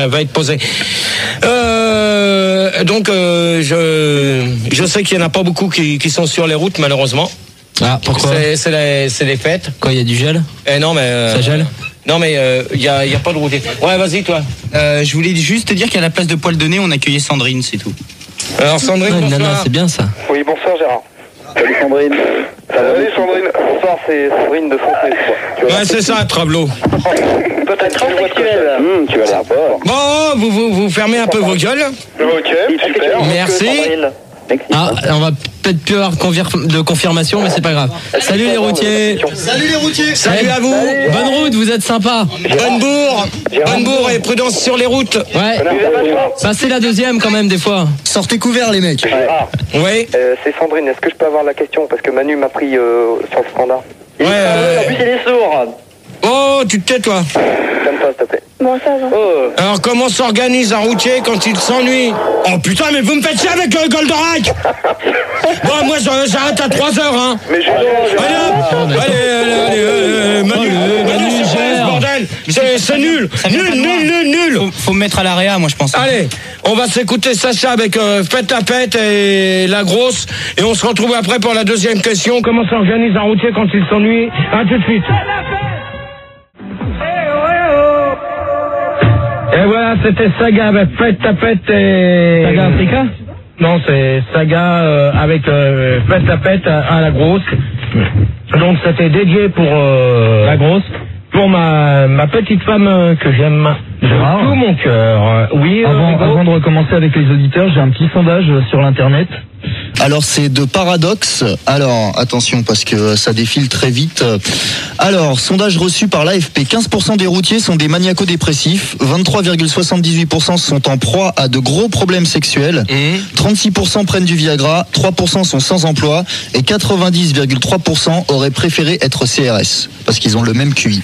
va être posée. Donc, je sais qu'il n'y en a pas beaucoup qui sont sur les routes, malheureusement. Ah, pourquoi ? C'est les fêtes. Quoi, il y a du gel ? Non, mais... Ça gèle ? Non, mais il y a pas de routier. Ouais, vas-y, toi. Je voulais juste te dire qu'à la place de Poil de Nez, on accueillait Sandrine, c'est tout. Alors, Sandrine, bonsoir. Nana, c'est bien ça. Oui, bonsoir Gérard. Salut Sandrine. Salut Sandrine. Bonsoir, c'est Sandrine de Foncé. Ouais, c'est ça, Trablo. Peut-être transsexuel. Tu vas l'air fort. Bon, vous fermez un peu vos gueules. Ok, super. Merci. Ah, on va peut-être plus avoir de confirmation, mais c'est pas grave. Salut les routiers. Salut les routiers. Salut à vous. Bonne route, vous êtes sympa. Bonne bourre et prudence sur les routes. Ouais. Passez la deuxième quand même des fois. Sortez couverts, les mecs. Oui. C'est Sandrine, est-ce que je peux avoir la question? Parce que Manu m'a pris sur le standard. Ouais. En plus, il est sourd. Oh, tu te tais, toi. Comme ça, s'il te plaît. Bon, ça va. Oh. Alors, comment s'organise un routier quand il s'ennuie? Oh putain, mais vous me faites chier avec Goldorak. Bon, moi, j'arrête à 3h, hein. Mais je Allez, Manu, c'est quoi, ce bordel? C'est nul. Nul. Faut me mettre à l'AREA, moi, je pense. Allez, on va s'écouter Sacha avec Fête la Fête et La Grosse. Et on se retrouve après pour la deuxième question. Comment s'organise un routier quand il s'ennuie? À tout de suite. Et voilà, c'était Saga avec Fête ta Fête et... Saga Africa ? Non, c'est Saga avec Fête ta Fête à La Grosse. Donc c'était dédié pour... La Grosse ? Pour ma petite femme que j'aime de tout mon cœur. Oui, avant de recommencer avec les auditeurs, j'ai un petit sondage sur l'internet. Alors c'est de Paradoxe. Alors attention parce que ça défile très vite. Alors sondage reçu par l'AFP, 15% des routiers sont des maniaco-dépressifs, 23,78% sont en proie à de gros problèmes sexuels, 36% prennent du Viagra, 3% sont sans emploi et 90,3% auraient préféré être CRS parce qu'ils ont le même QI.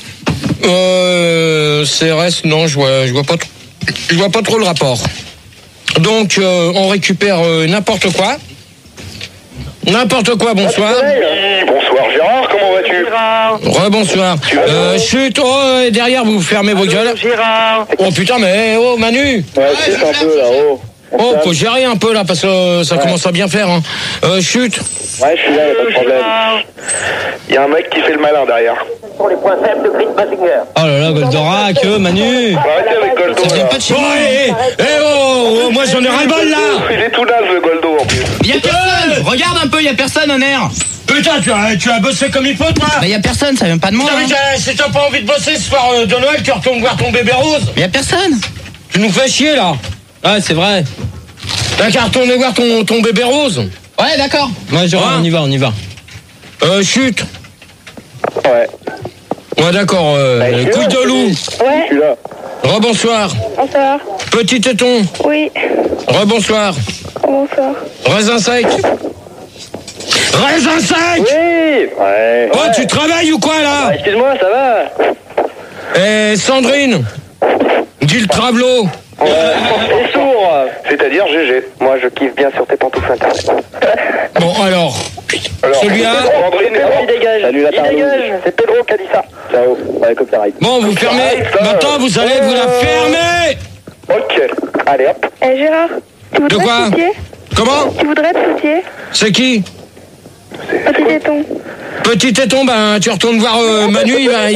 CRS, non, je vois pas trop le rapport. Donc on récupère n'importe quoi. N'importe quoi, bonsoir. Oui, bonsoir Gérard, comment vas-tu? Rebonsoir. Chut, oh, derrière vous fermez vos gueules. Gérard. Oh putain, mais oh Manu. Ouais, c'est un peu là-haut. Oh, faut gérer un peu là parce que ça commence à bien faire. Hein. Chut. Ouais, je suis là, y'a pas de problème. Il y a un mec qui fait le malin derrière. Pour les points faibles de Chris Basinger. Oh là là, Goldorak, Manu. Arrêtez avec Goldo. Ça vient pas de chez Oh, moi j'en ai ras-le-bol là. Il est tout naze le Goldo en plus. Y'a personne. Regarde un peu, y'a personne, en air. Putain, tu as bossé comme il faut toi. Bah y'a personne, ça vient pas de moi. Putain, mais si t'as pas envie de bosser ce soir de Noël, tu retournes voir ton bébé rose. Y'a personne. Tu nous fais chier là. Ouais, c'est vrai. T'as qu'à retourner voir ton bébé rose. Ouais, d'accord. Ouais, on y va. Chut. Ouais. Ouais, d'accord. Couille de loup. Je suis là. Rebonsoir. Bonsoir. Petit téton. Oui. Rebonsoir. Bonsoir. Raisin sec. Raisin sec. Oui. Ouais. Oh, tu travailles ou quoi là? Excuse-moi, ça va? Eh, Sandrine. Dis le Travelo. Et sourd. C'est-à-dire GG. Moi, je kiffe bien sur tes pantoufles internet. Bon, alors. Celui-là. Sandrine, il dégage. Salut, il dégage. C'est Pedro qui a dit ça. Ciao. Ouais, copyright. Bon, vous fermez. Maintenant, vous allez vous la fermer. Ok. Allez, hop. Gérard, tu voudrais De quoi? te soucier? Comment? Tu voudrais te soucier? C'est qui? Petit téton. Petit téton, ben, tu retournes voir Manu,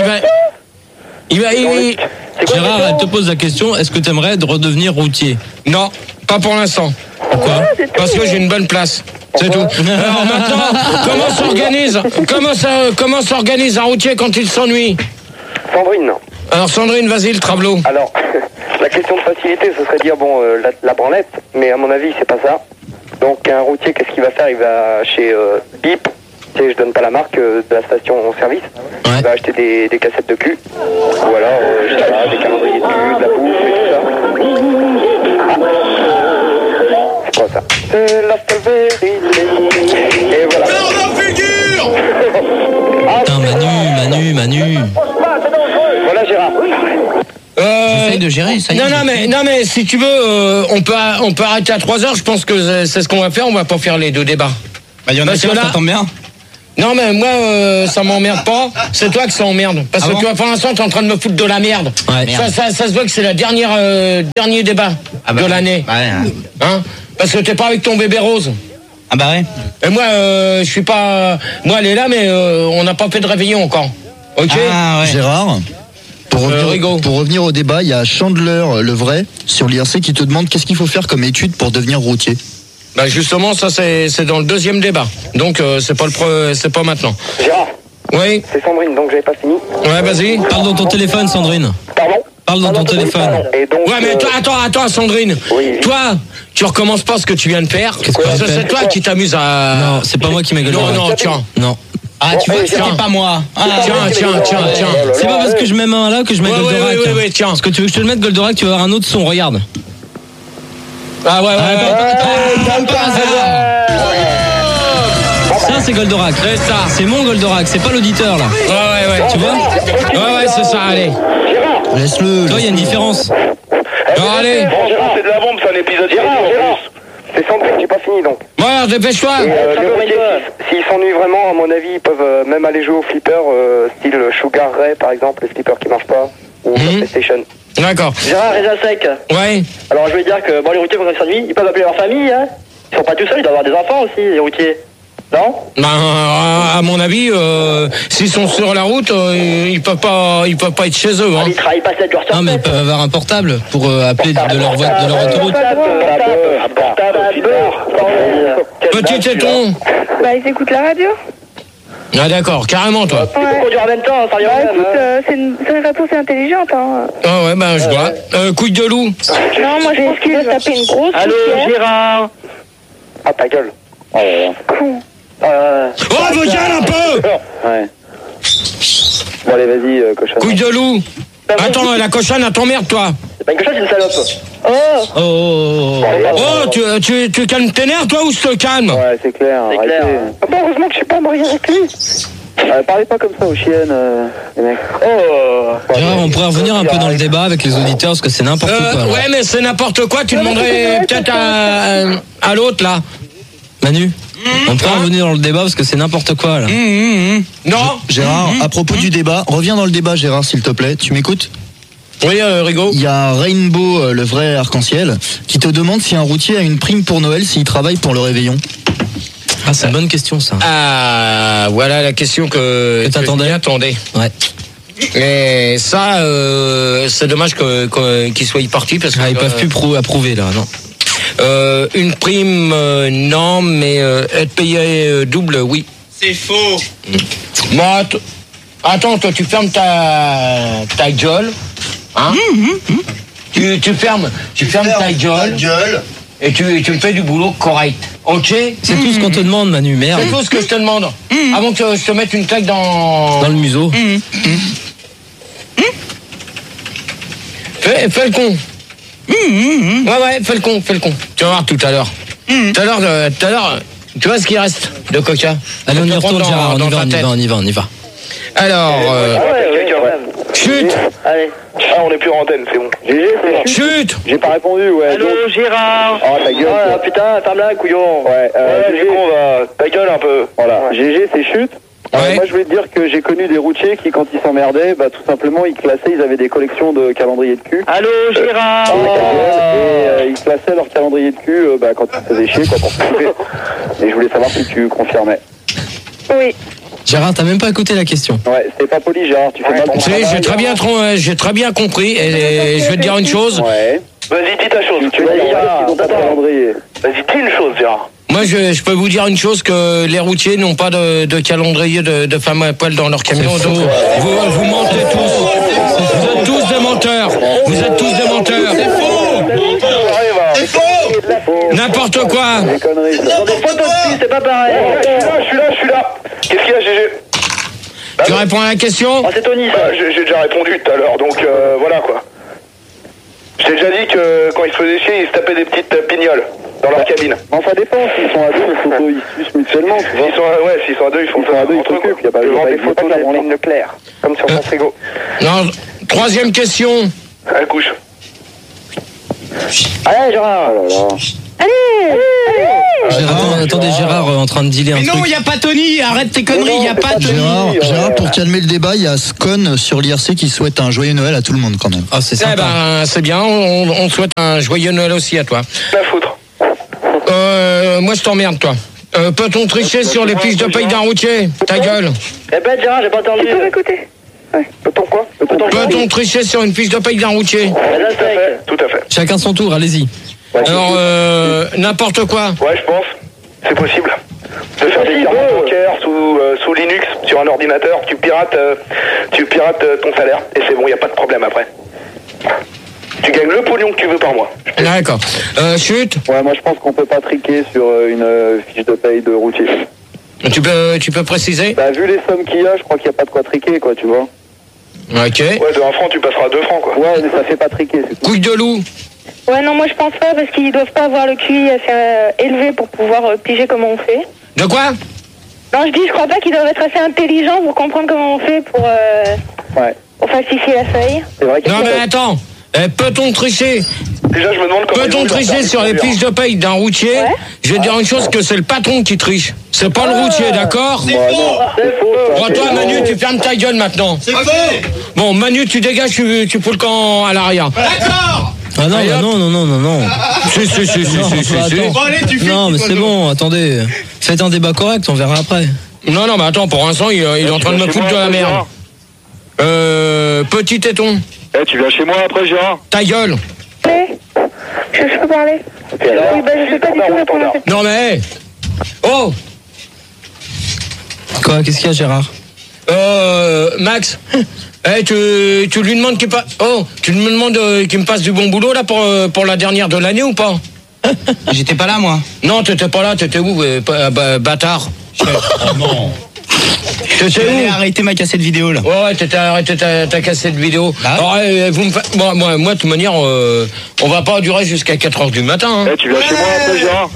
Gérard, elle te pose la question, est-ce que tu aimerais redevenir routier? Non, pas pour l'instant. Pourquoi? Parce que j'ai une bonne place. C'est tout. Alors maintenant, comment s'organise un routier quand il s'ennuie? Sandrine, non. Alors Sandrine, vas-y, le Travelo. Alors, la question de facilité, ce serait de dire, bon, la branlette, mais à mon avis, c'est pas ça. Donc, un routier, qu'est-ce qu'il va faire? Il va chez Bip, tu sais, je donne pas la marque de la station-service. Ouais. Il va acheter des cassettes de cul, ou alors, je sais pas, des calendriers de cul, de la bouffe et tout ça. Ah. C'est quoi ça? C'est la vérité. Et voilà. Putain, Manu. Voilà, Gérard. J'essaye de gérer, ça y est. Non mais si tu veux, on peut arrêter à 3h. Je pense que c'est ce qu'on va faire. On va pas faire les deux débats. Bah, y en a Parce qui que là- ça tombe bien. Non, mais moi, ça m'emmerde pas. C'est toi que ça emmerde. Parce que tu vois, pour l'instant, t'es en train de me foutre de la merde. Ouais. Ça se voit que c'est la dernier débat de l'année. Ouais. Hein? Parce que t'es pas avec ton bébé rose. Ah bah ouais. Et moi, je suis pas... Moi, elle est là, mais on n'a pas fait de réveillon encore. Ok? Ah ouais. Gérard, Rigaud. pour revenir au débat, il y a Chandler, le vrai, sur l'IRC qui te demande qu'est-ce qu'il faut faire comme étude pour devenir routier. Bah justement, ça c'est dans le deuxième débat. Donc c'est pas maintenant. Gérard, Oui. c'est Sandrine, donc j'avais pas fini. Ouais, vas-y. Parle dans ton téléphone, Sandrine. Pardon? Parle dans ton téléphone. Et donc, Ouais, mais toi, attends, Sandrine. Oui. Toi, tu recommences pas ce que tu viens de faire. Qu'est-ce que Parce que j'ai fait c'est toi qui t'amuses à. Non, c'est pas moi qui m'a gueulé. Non, tiens. Non. Ah, tu vois que tiens. c'était pas moi. Ah, Tiens. C'est pas parce que je mets main là que je mets Ouais, Goldorak. ouais, tiens. Parce que tu veux que je te le mette Goldorak, tu vas avoir un autre son, regarde. Ah ouais. Ça c'est Goldorak. C'est ça. C'est mon Goldorak, c'est pas l'auditeur là. Ouais. Tu vois? Ouais, c'est ça, allez. Laisse-le. Toi, il y a une différence. Non, allez. Bon, Gérard, c'est de la bombe, c'est un épisode. Gérard. C'est Sandrine, j'ai pas fini donc. Bon, alors, dépêche-toi. Les routiers, s'ils s'ennuient vraiment, à mon avis, ils peuvent même aller jouer au flipper, style Sugar Ray par exemple, les flippers qui marchent pas, ou PlayStation. D'accord. Gérard, Reza Sec. Ouais. Alors je veux dire que les routiers quand ils s'ennuient, ils peuvent appeler leur famille, hein. Ils sont pas tout seuls, ils doivent avoir des enfants aussi, les routiers. Non? Ben, à mon avis, s'ils sont sur la route, ils peuvent pas être chez eux. Hein. Ils travaillent pas 7 jours sur 7. Non, mais ils peuvent avoir un portable pour appeler de leur autoroute. Petit téton. Bah, ils écoutent la radio. Ah d'accord, carrément toi. Ils peuvent conduire en même temps, ça Bah, écoute, c'est une réponse intelligente, hein. Ah ouais, ben je vois. Couille de loup. Non, moi, je pense qu'il doit taper une grosse Allô, poussière. Gérard. Ah, ta gueule. Con. Oh, vos gueules un peu. Ouais. Bon, allez, vas-y, cochon. Couille de loup. Attends, la cochonne, elle t'emmerde toi. C'est pas une cochonne, c'est une salope. Oh, tu calmes tes nerfs toi ou je te calme? Ouais, c'est clair. C'est clair. Ah bon, heureusement que je suis pas marié avec lui. Parlez pas comme ça aux chiennes, les mecs. Gérard, on pourrait revenir un peu dans le débat avec les auditeurs parce que c'est n'importe quoi. Ouais, mais c'est n'importe quoi. Tu demanderais peut-être à l'autre là. Manu, on pourrait revenir dans le débat parce que c'est n'importe quoi là. Non. Gérard, à propos du débat, reviens dans le débat, Gérard, s'il te plaît. Tu m'écoutes? Oui, Rigaud. Il y a Rainbow, le vrai arc-en-ciel, qui te demande si un routier a une prime pour Noël s'il travaille pour le réveillon. Ah, c'est une bonne question ça. Ah, voilà la question que t'attendais. Attendez. Ouais. Et ça, c'est dommage qu'ils soient partis parce que Ils peuvent plus approuver là, non. une prime, non, mais être payé double, oui. c'est faux. Moi, attends, toi, tu fermes ta gueule, hein? Tu fermes ta gueule. Et tu me fais du boulot correct, ok? C'est tout ce qu'on te demande, Manu, merde. C'est tout ce que je te demande. Avant que je te mette une claque dans le museau. Fais le con. Ouais, fais le con. Tu vas voir tout à l'heure. Tout à l'heure, tu vois ce qu'il reste de coca? Allez, on y retourne, Gérard, on y va. Alors, chut. Allez. Ah, on est plus en antenne, c'est bon. GG, c'est Chut. J'ai pas répondu, ouais. Allô, donc- Gérard. Oh, ta gueule. Ah, putain, ferme-la, couillon. Ouais, GG, on va. Ta gueule un peu. Voilà. GG, c'est chute. Ouais. Moi, je voulais te dire que j'ai connu des routiers qui, quand ils s'emmerdaient, bah, tout simplement, ils classaient, ils avaient des collections de calendriers de cul. Allô, Gérard. Et ils classaient leur calendrier de cul bah, quand ils se faisaient chier, quoi, pour se couper. Et je voulais savoir si tu confirmais. Oui. Gérard, t'as même pas écouté la question. Ouais, c'était pas poli, Gérard, tu fais mal ton Tu sais, travail. j'ai très bien compris et je vais te dire une chose. Ouais. Vas-y, dis ta chose. Tu vas dire qu'ils ont pas de calendrier. Vas-y, dis une chose, Gérard. Moi, je peux vous dire une chose, que les routiers n'ont pas de calendrier de femmes à poil dans leur camion. C'est Donc, faux. vous mentez tous. Vous êtes tous des menteurs. Vous êtes tous des menteurs. C'est faux. N'importe quoi. Des conneries, ça. Dans des photos de cul, c'est pas pareil. Je suis là. Qu'est-ce qu'il y a, GG? Tu réponds à la question? Oh, c'est Tony, ça. J'ai déjà répondu tout à l'heure, donc voilà quoi. Je t'ai déjà dit que quand ils se faisaient chier, ils se tapaient des petites pignoles dans leur cabine. Enfin, ça dépend, s'ils sont à deux, ils se sucent mutuellement, tu vois. S'ils sont à deux, ils font Ils sont à deux, ils s'occupent, il y a pas Je vends des il y a pas photos de la de Leclerc, comme sur mon frigo. Non. Troisième question. Elle couche. Allez, Gérard. Oh là là. Allez. Attendez, Gérard en train de dealer un Mais truc. non, il n'y a pas Tony, arrête tes conneries, il n'y a pas Tony. Gérard, pour calmer le débat, il y a Scone sur l'IRC qui souhaite un joyeux Noël à tout le monde quand même. Ah, c'est Eh sympa. ben, c'est bien, on souhaite un joyeux Noël aussi à toi. La foutre. Moi, je t'emmerde, toi. Peut-on tricher sur les fiches de paye d'un routier? Ta gueule. Répète, Gérard, j'ai pas entendu. Tu peux m'écouter? Peut-on quoi? Peut-on tricher sur une fiche de paye d'un routier? Tout à fait. Chacun son tour, allez-y. Alors, n'importe quoi. Ouais, je pense. C'est possible. De faire des virements bancaires sous Linux sur un ordinateur, tu pirates ton salaire et c'est bon, il n'y a pas de problème après. Tu gagnes le pognon que tu veux par mois. D'accord. Chute. Ouais, moi je pense qu'on peut pas triquer sur une fiche de paye de routier. Tu peux préciser? Bah, vu les sommes qu'il y a, je crois qu'il n'y a pas de quoi triquer, quoi, tu vois. Ok. Ouais, de 1 franc, tu passeras à 2 francs, quoi. Ouais, mais ça fait pas triquer, c'est tout. Couille de loup. Ouais, non, moi je pense pas parce qu'ils doivent pas avoir le QI assez élevé pour pouvoir piger comment on fait. De quoi? Non, je crois pas qu'ils doivent être assez intelligents pour comprendre comment on fait pour falsifier la feuille. C'est vrai qu'il Non, mais attends. Peut-on tricher? Déjà, je me demande comment. Peut-on tricher sur les fiches de paye d'un routier? Je vais te dire une chose, que c'est le patron qui triche. C'est pas le routier, d'accord? C'est faux. Bon, toi, Manu, tu fermes ta gueule maintenant. C'est faux. Bon, Manu, tu dégages, tu fous le camp à l'arrière. D'accord. Ah non, bah non. Si. Attends. Bon, allez, tu fais. Non, mais c'est bon, attendez. Faites un débat correct, on verra après. Non, mais attends, pour l'instant, il est en train de me foutre de la merde. Petit téton. Eh, tu viens chez moi après, Gérard? Ta gueule. Je peux parler? Oui, bah je sais pas du tout répondre à cette Non, mais. Oh. Quoi, qu'est-ce qu'il y a, Gérard? Max. Tu lui demandes qu'il passe. Oh, tu me demandes qu'il me passe du bon boulot là pour la dernière de l'année ou pas? J'étais pas là, moi. Non, t'étais pas là, t'étais où, bâtard? Non. T'étais J'ai où? arrêté ma cassette vidéo, là. Ouais, t'étais arrêté ta cassette vidéo. Alors, vous me faites. Moi, de toute manière, on va pas durer jusqu'à 4h du matin. Hein. Eh, tu viens chez moi après, Gérard?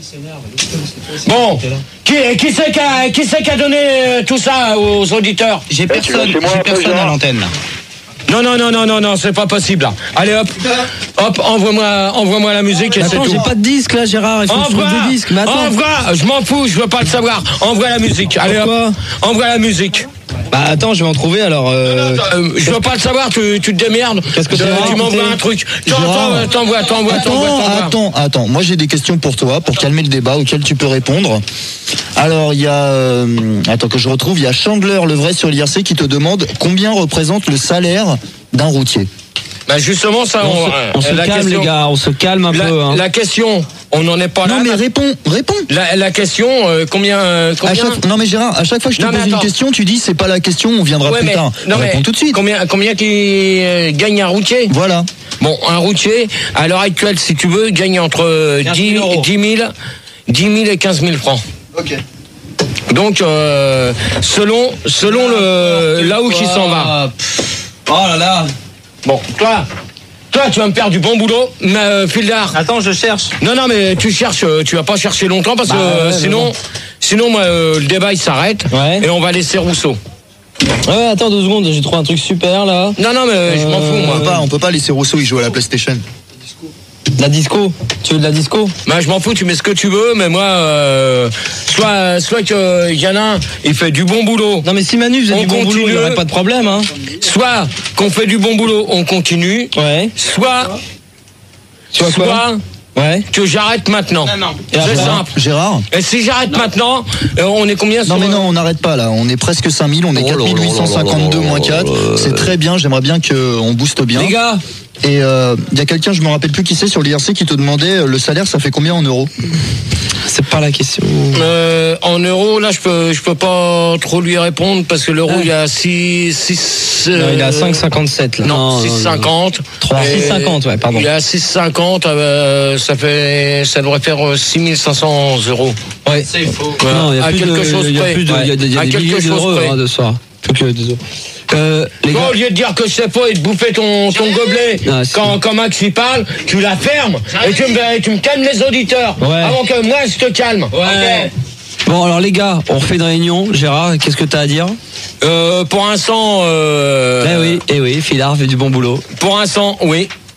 Bon, qui c'est qui a donné tout ça aux auditeurs? J'ai personne à l'antenne, là. Non, c'est pas possible là. Allez hop, envoie-moi la musique et c'est Attends, tout. j'ai pas de disque là, Gérard, il faut que je trouve des disques. Mais attends. Envoie, je m'en fous, je veux pas le savoir. Envoie la musique. Allez Pourquoi? hop, envoie la musique. Bah attends, je vais en trouver alors. Je veux pas le savoir, tu te démerdes. Qu'est-ce que tu m'envoies un truc. T'envoies. Attends, moi j'ai des questions pour toi, pour calmer le débat auquel tu peux répondre. Alors il y a, attends que je retrouve, il y a Chandler le vrai sur l'IRC qui te demande combien représente le salaire d'un routier. Bah justement ça, on se calme question, les gars, on se calme un peu. Hein. La question, on n'en est pas là. Non mais réponds. La question, combien Non mais Gérard, à chaque fois que je te pose une question, tu dis c'est pas la question, on viendra plus tard. Réponds tout de suite. Combien qui gagne un routier? Voilà. Bon, un routier, à l'heure actuelle, si tu veux, gagne entre 10 000 et 15 000 francs. Ok. Donc, selon là où il s'en va. Oh là là. Bon, toi, tu vas me faire du bon boulot, mais Fildar. Attends, je cherche. Non, mais tu cherches, tu vas pas chercher longtemps parce que sinon, moi, le débat il s'arrête et on va laisser Rousseau. Ouais, attends 2 secondes, j'ai trouvé un truc super là. Non, mais je m'en fous, moi. On peut pas laisser Rousseau, il joue à la PlayStation. De la disco. Tu veux de la disco? Bah, je m'en fous, tu mets ce que tu veux, mais moi, soit que y en a un, il fait du bon boulot. Non, mais si Manu faisait du bon boulot, il n'y aurait pas de problème, hein. Soit qu'on fait du bon boulot, on continue. Ouais. Soit ouais. Que j'arrête maintenant. Non. C'est simple. Gérard. Et si j'arrête maintenant, on est combien Non mais non, on n'arrête pas là, on est presque 5000, on est 4852 moins 4. C'est très bien, j'aimerais bien qu'on booste bien. Les gars. Et il y a quelqu'un, je me rappelle plus qui c'est sur l'IRC qui te demandait le salaire, ça fait combien en euros? C'est pas la question. En euros, là, je peux pas trop lui répondre parce que l'euro, il est à 6. Non, il est à 5,57 là. Non, 6,50. 6,50, ouais, pardon. Il est à 6,50, ça devrait faire 6500 euros. Ouais. C'est faux. Non, il y a à plus quelque de, chose il y a près. plus de, il y a des À quelque milliers chose d'euros près. de soir. Plus que des euros. Les Bon, gars. au lieu de dire que je sais pas et de bouffer ton gobelet Ah, si. quand Max y parle, tu la fermes et tu me calmes les auditeurs Ouais. avant que moi je te calme. Ouais. Bon, alors les gars, on refait une réunion. Gérard, qu'est-ce que t'as à dire? Pour l'instant, Eh oui, Fildar fait du bon boulot. Pour l'instant, oui.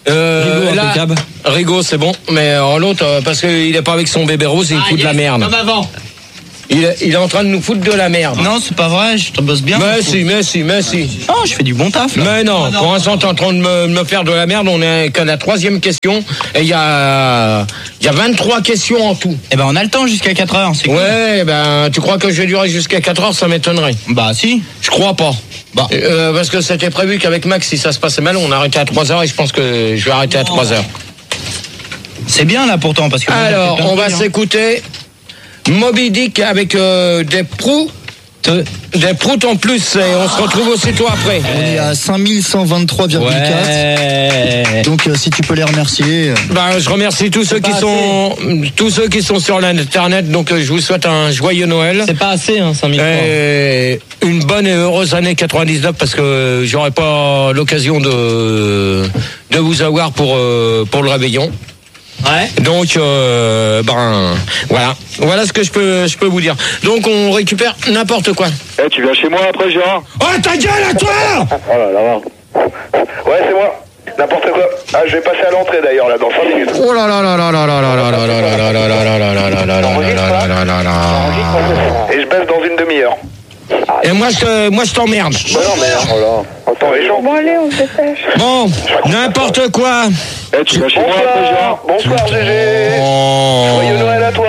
Rigaud, c'est bon, mais l'autre, parce qu'il est pas avec son bébé rose, il fout de la merde. Comme avant. Il est en train de nous foutre de la merde. Non, c'est pas vrai, je te bosse bien. Mais si. Oh, je fais du bon taf. Là. Mais non, pour l'instant, t'es en train de me faire de la merde. On est qu'à la 3e question. Et il y a 23 questions en tout. Eh ben, on a le temps jusqu'à 4h. C'est ouais, cool. Ben, tu crois que je vais durer jusqu'à 4h? Ça m'étonnerait. Bah, si. Je crois pas. Bah. Parce que c'était prévu qu'avec Max, si ça se passait mal, on arrêtait à 3h et je pense que je vais arrêter à 3h. C'est bien là pourtant parce que. Alors, on va s'écouter Moby Dick avec des proutes en plus. Et on se retrouve aussitôt après. On est à 5123,4. Ouais. Donc si tu peux les remercier. Bah, je remercie tous ceux qui sont sur l'internet. Donc je vous souhaite un joyeux Noël. C'est pas assez, hein, 5003. Et une bonne et heureuse année 99 parce que j'aurai pas l'occasion de vous avoir pour le réveillon. Ouais. Donc voilà ce que je peux vous dire. Donc on récupère n'importe quoi. Tu viens chez moi après, Gérard? Oh ta gueule à toi! Oh là là. Ouais, c'est moi. N'importe quoi. Ah, je vais passer à l'entrée d'ailleurs là dans 5 minutes. Oh là là là là là là là là là là là là là là là là là. Et je baisse dans une demi-heure. Et moi je t'emmerde. Bah non mais oh là. Attends les gens. Bon, allez, on se dépêche. Bon, n'importe quoi. Tu vas chez moi après, Gérard? Bonsoir GG. Joyeux Noël à toi.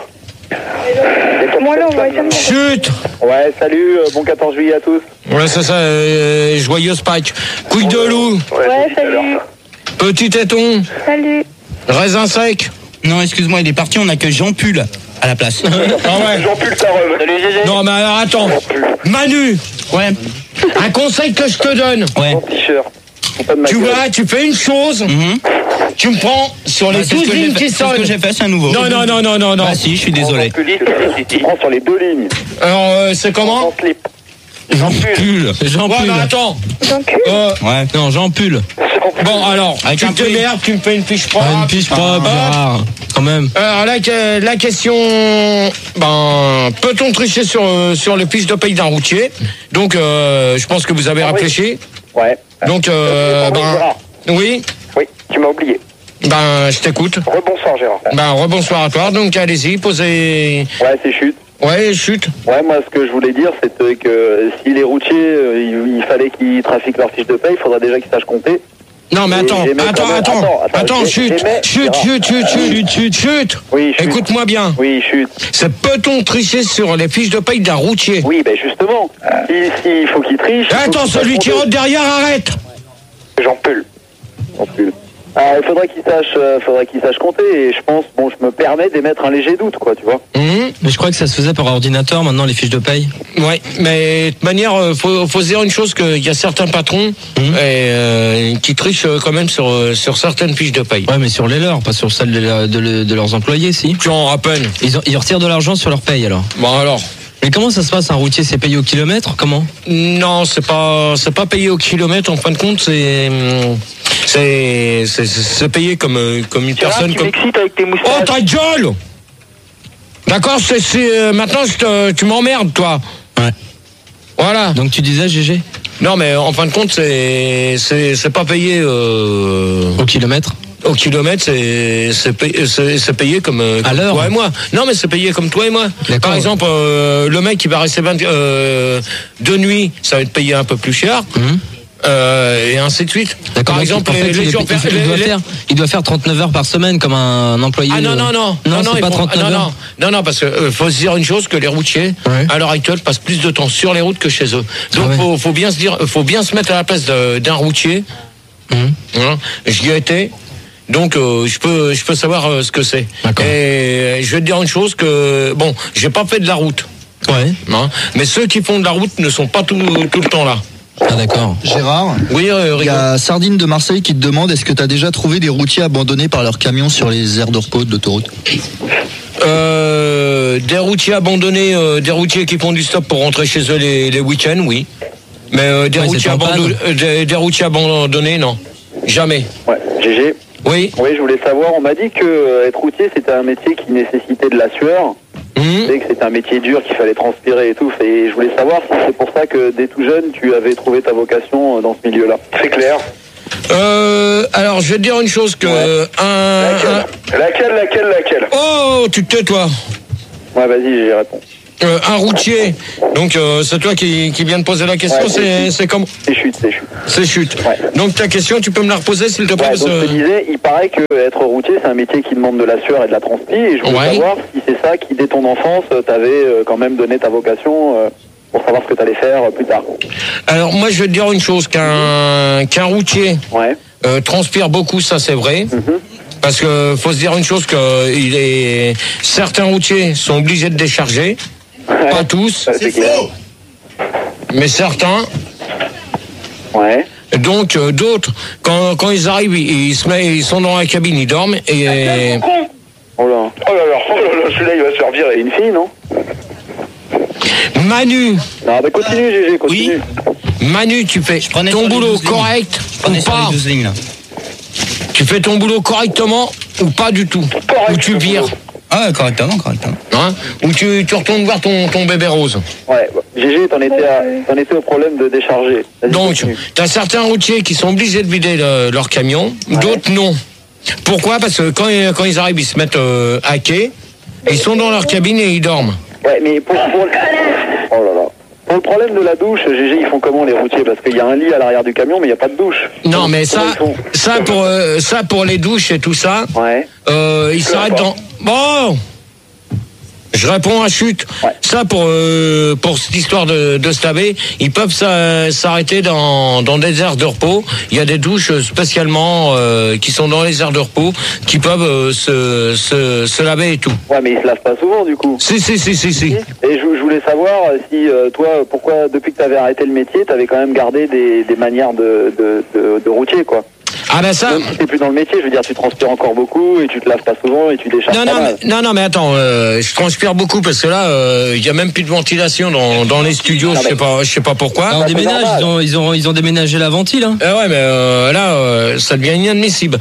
Moi là, on va essayer. Chut. Ouais, salut, bon 14 juillet à tous. Ouais, c'est ça, joyeuse Pâques. Couille de loup. Ouais, salut. Petit téton. Salut. Raisin sec. Non, excuse-moi, il est parti, on a que Jean Pull à la place. Ah ouais. Jean-Pull ta rêve. Salut GG. Non mais alors attends. Manu. Ouais. Un conseil que je te donne. Ouais. Mon t-shirt. Tu vois, tu fais une chose. Tu me prends sur les 12 lignes qui C'est ce que sonnent. j'ai fait, c'est un nouveau. Non. Bah si, je suis désolé. Tu prends sur les 2 lignes. Alors, c'est comment? En slip. Jean Pull. Ouais, mais attends. Ouais. Non, Jean Pull. Bon, alors, Avec tu un te prix. merdes, tu me fais une fiche propre. Une fiche propre, Gérard. Quand même. Alors, la question, peut-on tricher sur les fiches de paye d'un routier? Donc, je pense que vous avez réfléchi. Ouais. Donc, Gérard. oui, Oui, tu m'as oublié. je t'écoute. Rebonsoir Gérard. Rebonsoir à toi. Donc, allez-y, posez. Ouais, c'est chute. Ouais, chute. Ouais, moi ce que je voulais dire c'était que si les routiers, il fallait qu'ils trafiquent leur fiche de paye, il faudrait déjà qu'ils sachent compter. Non, mais attends, chute. Oui, chute. Écoute-moi bien. Oui, chute. C'est peut-on tricher sur les fiches de paye d'un routier? Oui, ben justement. Il faut qu'ils trichent. Attends, celui qui rentre derrière, arrête. Jean-Pull. Il faudrait qu'ils sachent compter et je pense, je me permets d'émettre un léger doute, quoi, tu vois. Mais je crois que ça se faisait par ordinateur maintenant, les fiches de paye. Ouais, mais de toute manière, faut se dire une chose, qu'il y a certains patrons qui trichent quand même sur certaines fiches de paye. Ouais, mais sur les leurs, pas sur celles de leurs employés, si. Tu en rappelles. Ils retirent de l'argent sur leur paye alors. Bon alors. Mais comment ça se passe, un routier, c'est payé au kilomètre? Comment? Non, c'est pas payé au kilomètre, en fin de compte, c'est payé comme une personne. Tu m'excites avec tes moustaches. Oh ta gueule! D'accord, maintenant tu m'emmerdes, toi. Ouais. Voilà. Donc tu disais, GG? Non, mais en fin de compte, c'est pas payé au kilomètre. Au kilomètre, c'est payé comme à l'heure. Toi et moi. Non, mais c'est payé comme toi et moi. Par exemple, le mec qui va rester de nuit, ça va être payé un peu plus cher. Et ainsi de suite. D'accord. Par exemple, en fait, il doit faire 39 heures par semaine comme un employé. Ah non, c'est pas 39 heures. Non, parce que faut se dire une chose, que les routiers, à l'heure actuelle, passent plus de temps sur les routes que chez eux. Donc faut bien se mettre à la place d'un routier. J'y ai été. Donc je peux savoir ce que c'est. Et je vais te dire une chose, que j'ai pas fait de la route. Ouais. Mais ceux qui font de la route ne sont pas tout le temps là. Ah d'accord. Gérard, oui, il y a Sardine de Marseille qui te demande, est-ce que tu as déjà trouvé des routiers abandonnés par leurs camions sur les aires de repos de l'autoroute? Des routiers abandonnés, des routiers qui font du stop pour rentrer chez eux les week-ends, oui. Mais des routiers abandonnés, non. Jamais. Ouais, GG. Oui. Oui, je voulais savoir, on m'a dit que être routier c'était un métier qui nécessitait de la sueur. Et que c'était un métier dur, qu'il fallait transpirer et tout. Et je voulais savoir si c'est pour ça que dès tout jeune tu avais trouvé ta vocation dans ce milieu-là. C'est clair. Alors, je vais te dire une chose que... Laquelle Oh, tu te tais, toi. Ouais, vas-y, j'y réponds. Un routier, donc c'est toi qui viens de poser la question, c'est comment? C'est chute. Ouais. Donc ta question, tu peux me la reposer s'il te plaît? Ouais, donc je te disais, il paraît que être routier, c'est un métier qui demande de la sueur et de la transpi, et je voulais savoir si c'est ça qui, dès ton enfance, t'avait quand même donné ta vocation pour savoir ce que t'allais faire plus tard. Alors moi je vais te dire une chose, qu'un routier transpire beaucoup, ça c'est vrai. Parce que faut se dire une chose, que certains routiers sont obligés de décharger. Pas tous. C'est faux. Mais certains. Ouais. Donc d'autres, quand ils arrivent, ils sont dans la cabine, ils dorment et. Oh là, celui-là il va se faire virer. Une fille, non? Manu. Non, bah continue, GG, continue. Oui. Manu, tu fais ton boulot correct ou pas? Tu fais ton boulot correctement ou pas du tout? Ou tu vires? Ah, correctement. Hein? Ou tu retournes voir ton bébé rose? Ouais, GG, t'en étais au problème de décharger. Donc, t'as certains routiers qui sont obligés de vider leur camion, d'autres non. Pourquoi? Parce que quand ils arrivent, ils se mettent à quai, ils sont dans leur cabine et ils dorment. Ouais, mais pour oh là là. Pour le problème de la douche, GG, ils font comment les routiers? Parce qu'il y a un lit à l'arrière du camion, mais il n'y a pas de douche. Non, mais ça pour les douches et tout ça, ils s'arrêtent dans... Bon, je réponds à chute. Ouais. Ça pour cette histoire de se laver, ils peuvent s'arrêter dans des aires de repos. Il y a des douches spécialement qui sont dans les aires de repos qui peuvent se laver et tout. Ouais, mais ils se lavent pas souvent du coup. Si. Et je voulais savoir si toi, pourquoi depuis que tu avais arrêté le métier, tu avais quand même gardé des manières de routier, quoi. Ah ben ça. Même si t'es plus dans le métier, je veux dire, tu transpires encore beaucoup et tu te laves pas souvent et tu décharges pas mal. Non, mais attends, je transpire beaucoup parce que là, il y a même plus de ventilation dans les studios. Je sais pas pourquoi. On déménage, ils ont déménagé la ventile. Hein. Ouais, mais là, ça devient inadmissible.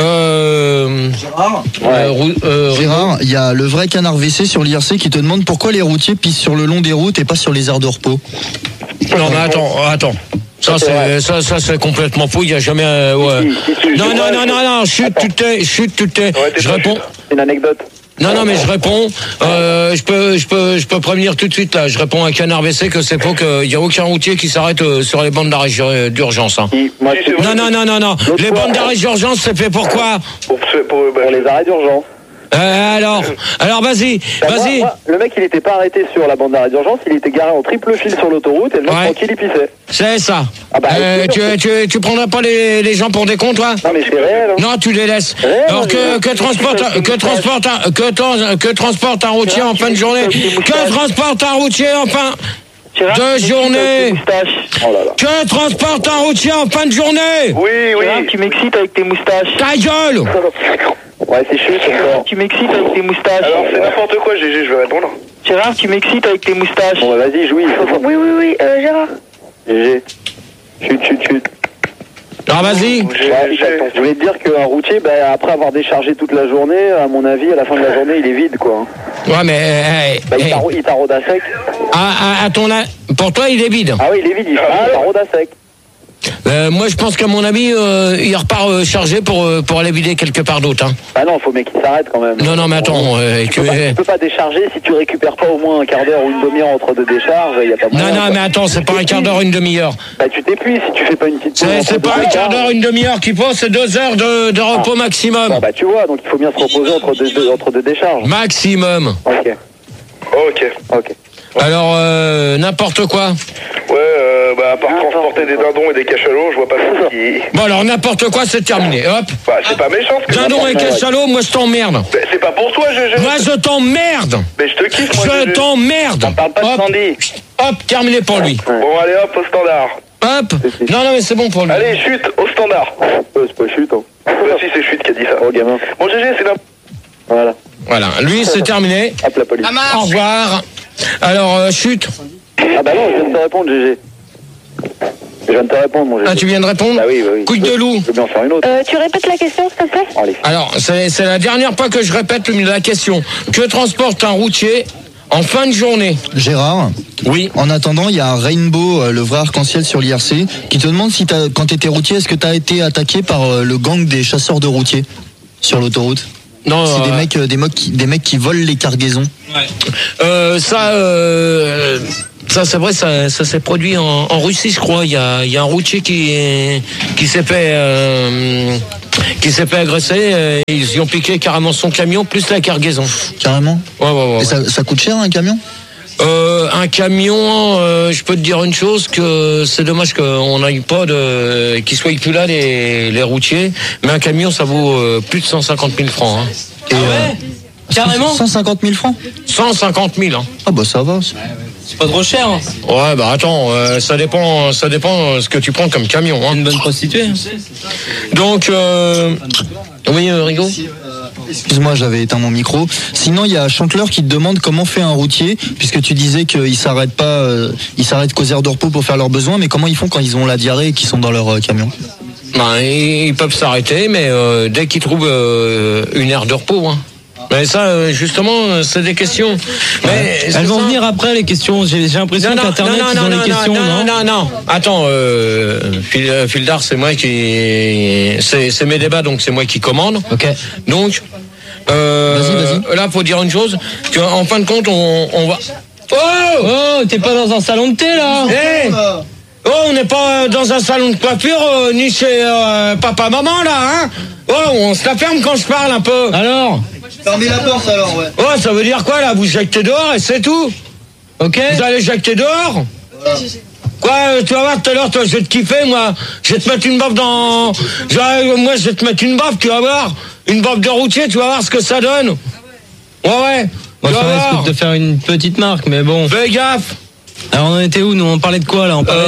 Gérard, il y a le vrai canard WC sur l'IRC qui te demande pourquoi les routiers pissent sur le long des routes et pas sur les aires de repos. Non, mais attends. Ça c'est complètement faux. Il y a jamais. Non. Chute, tu t'es. Je réponds. C'est une anecdote. Non, mais je réponds. Je peux prévenir tout de suite là. Je réponds à Canard WC que c'est faux, qu'il y a aucun routier qui s'arrête sur les bandes d'arrêt d'urgence. Hein. Non. Les bandes d'arrêt d'urgence, c'est fait pour quoi? Pour les arrêts d'urgence. Alors, vas-y. Moi, le mec, il était pas arrêté sur la bande d'arrêt d'urgence, il était garé en triple fil sur l'autoroute et le mec tranquille, il pissait. C'est ça. Ah bah, tu prendras pas les gens pour des cons, toi? Non, mais c'est réel. Hein. Non, tu les laisses. Alors que transporte un routier en fin de journée? Que transporte un routier en fin de journée? Que transporte un routier en fin de journée? Oui. Tu m'excites avec tes moustaches. Ta gueule! Ouais, c'est chute encore. Tu m'excites avec tes moustaches. Alors, c'est n'importe quoi, GG, je vais répondre. Gérard, tu m'excites avec tes moustaches. Bon, bah, vas-y, jouis. Oui, Gérard. GG. Chute. Alors, vas-y. Je voulais te dire qu'un routier, après avoir déchargé toute la journée, à mon avis, à la fin de la journée, il est vide, quoi. Ouais, mais... il t'arrode à sec. Pour toi, il est vide. Ah oui, il est vide, il t'arrode à sec. Moi, je pense qu'à mon avis, il repart chargé pour aller vider quelque part d'autre. Hein. Ah non, faut qu'il s'arrête quand même. Non, mais attends. Tu peux pas décharger si tu récupères pas au moins un quart d'heure ou une demi-heure entre deux décharges. Y a pas moyen, non, mais attends, c'est pas un quart d'heure, une demi-heure. Tu t'épuises si tu fais pas une petite pause. C'est pas un quart d'heure, une demi-heure qu'il faut, c'est 2 heures de repos maximum. Tu vois, donc il faut bien se reposer entre deux décharges. Maximum. Ok. Alors, n'importe quoi. Ouais, à part transporter des dindons et des cachalots, je vois pas ça qui... Bon, alors, n'importe quoi, c'est terminé. Hop. C'est pas méchant ce que dindons et cachalots, moi, je t'emmerde. C'est pas pour toi, GG. Moi, je t'emmerde. Mais je te kiffe, moi, je t'emmerde. On parle pas de Sandy. Hop, terminé pour lui. Bon, allez, hop, au standard. Hop. Non, mais c'est bon pour lui. Allez, chute, au standard. C'est pas chute, hein. Si, c'est chute qui a dit ça. Oh, gamin. Bon, GG, c'est là. Voilà, lui, c'est terminé. Hop, la police. Au revoir. Alors, chute. Ah bah non, je viens de te répondre, GG. Je viens de te répondre, mon GG. Ah, tu viens de répondre? Ah oui. Couille de loup. Je peux bien en faire une autre. Tu répètes la question, s'il te plaît? Allez. Alors, c'est la dernière fois que je répète la question. Que transporte un routier en fin de journée. Gérard. Oui. En attendant, il y a Rainbow, le vrai arc-en-ciel sur l'IRC, qui te demande si quand tu étais routier, est-ce que tu as été attaqué par le gang des chasseurs de routiers sur l'autoroute? Non. C'est des mecs qui volent les cargaisons. Ouais. Ça c'est vrai, ça s'est produit en Russie, je crois. Il y a un routier qui s'est fait agresser. Ils y ont piqué carrément son camion plus la cargaison. Carrément. Ouais. Et ça coûte cher un camion? Un camion, je peux te dire une chose, que c'est dommage qu'on n'aille pas qu'ils soient plus là les routiers, mais un camion ça vaut plus de 150 000 francs. Hein. Et ouais. Carrément 150 000 francs 150 000. Hein. Ah bah ça va. C'est pas trop cher. Hein. Ouais, bah attends, ça dépend ce que tu prends comme camion. Hein. Une bonne prostituée. Donc, oui, Rigaud. Excuse-moi, j'avais éteint mon micro. Sinon, il y a Chanteleur qui te demande comment fait un routier, puisque tu disais qu'ils s'arrêtent pas, ils s'arrêtent qu'aux aires de repos pour faire leurs besoins, mais comment ils font quand ils ont la diarrhée et qu'ils sont dans leur camion? Ben, ils peuvent s'arrêter, mais dès qu'ils trouvent une aire de repos. Hein. Mais ça, justement, c'est des questions. Mais elles vont venir après, les questions. J'ai l'impression qu'Internet, ils ont les questions, non. Attends, Fildar, c'est moi qui... C'est mes débats, donc c'est moi qui commande. Ok. Donc, vas-y. Là, faut dire une chose. En fin de compte, on va... Oh, t'es pas dans un salon de thé, là? Hey on n'est pas dans un salon de coiffure, ni chez papa-maman, là, hein. On se la ferme quand je parle un peu. Alors? Fermez la porte alors, ouais. Ça veut dire quoi là? Vous jactez dehors et c'est tout. Ok. Vous allez jacter dehors? Voilà. Quoi, tu vas voir tout à l'heure, toi, je vais te kiffer, moi. Je vais te mettre une baffe moi, je vais te mettre une baffe, tu vas voir. Une baffe de routier, tu vas voir ce que ça donne. Ouais. Moi, ça risque de te faire une petite marque, mais bon. Fais gaffe. Alors, on en était où, nous? On parlait de quoi, là? On parlait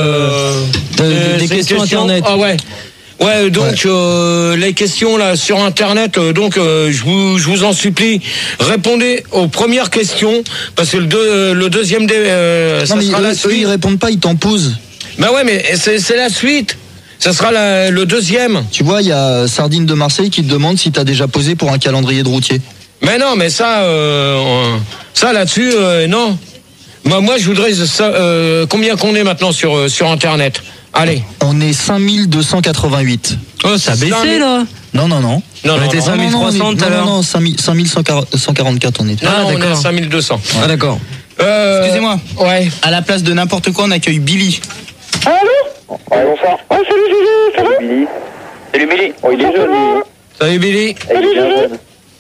des questions Internet. Ah ouais. Ouais, donc les questions là sur Internet, je vous en supplie, répondez aux premières questions parce que le deuxième ça sera la suite. Ils répondent pas, ils t'en posent. Bah ouais, mais c'est la suite. Ça sera le deuxième. Tu vois, il y a Sardine de Marseille qui te demande si t'as déjà posé pour un calendrier de routier. Mais non, mais ça là-dessus, non. Moi, je voudrais combien qu'on est maintenant sur Internet. Allez. On est 5288. Oh, ça a baissé, là. Non. On était 5300 tout à l'heure. Non, 5144 on était. On est à 5200. Ah, d'accord. Excusez-moi. Ouais. À la place de n'importe quoi, on accueille Billy. Allô? Ouais, bonsoir. Oh, salut Gégé, ça va? Billy. Salut Billy. Oh, il est jeune, lui. Salut Billy. Salut Gégé.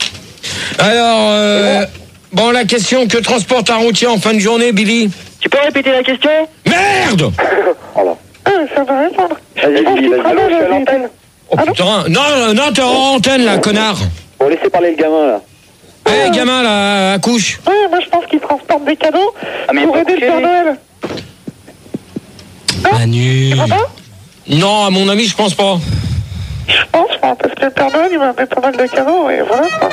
Alors, bon, la question, que transporte un routier en fin de journée, Billy? Tu peux répéter la question? Merde! Voilà. Ça va répondre. Vas-y, Billy, vas-y. Je suis à l'antenne. Oh putain, non, t'es en antenne là, connard. Bon, laissez parler le gamin, là. Gamin là, accouche. Ouais, moi je pense qu'il transporte des cadeaux mais pour aider le Père Noël. Manu. Tu crois pas? Non, à mon avis, je pense pas. Je pense pas, parce que le Père Noël il m'a fait pas mal de cadeaux et voilà quoi.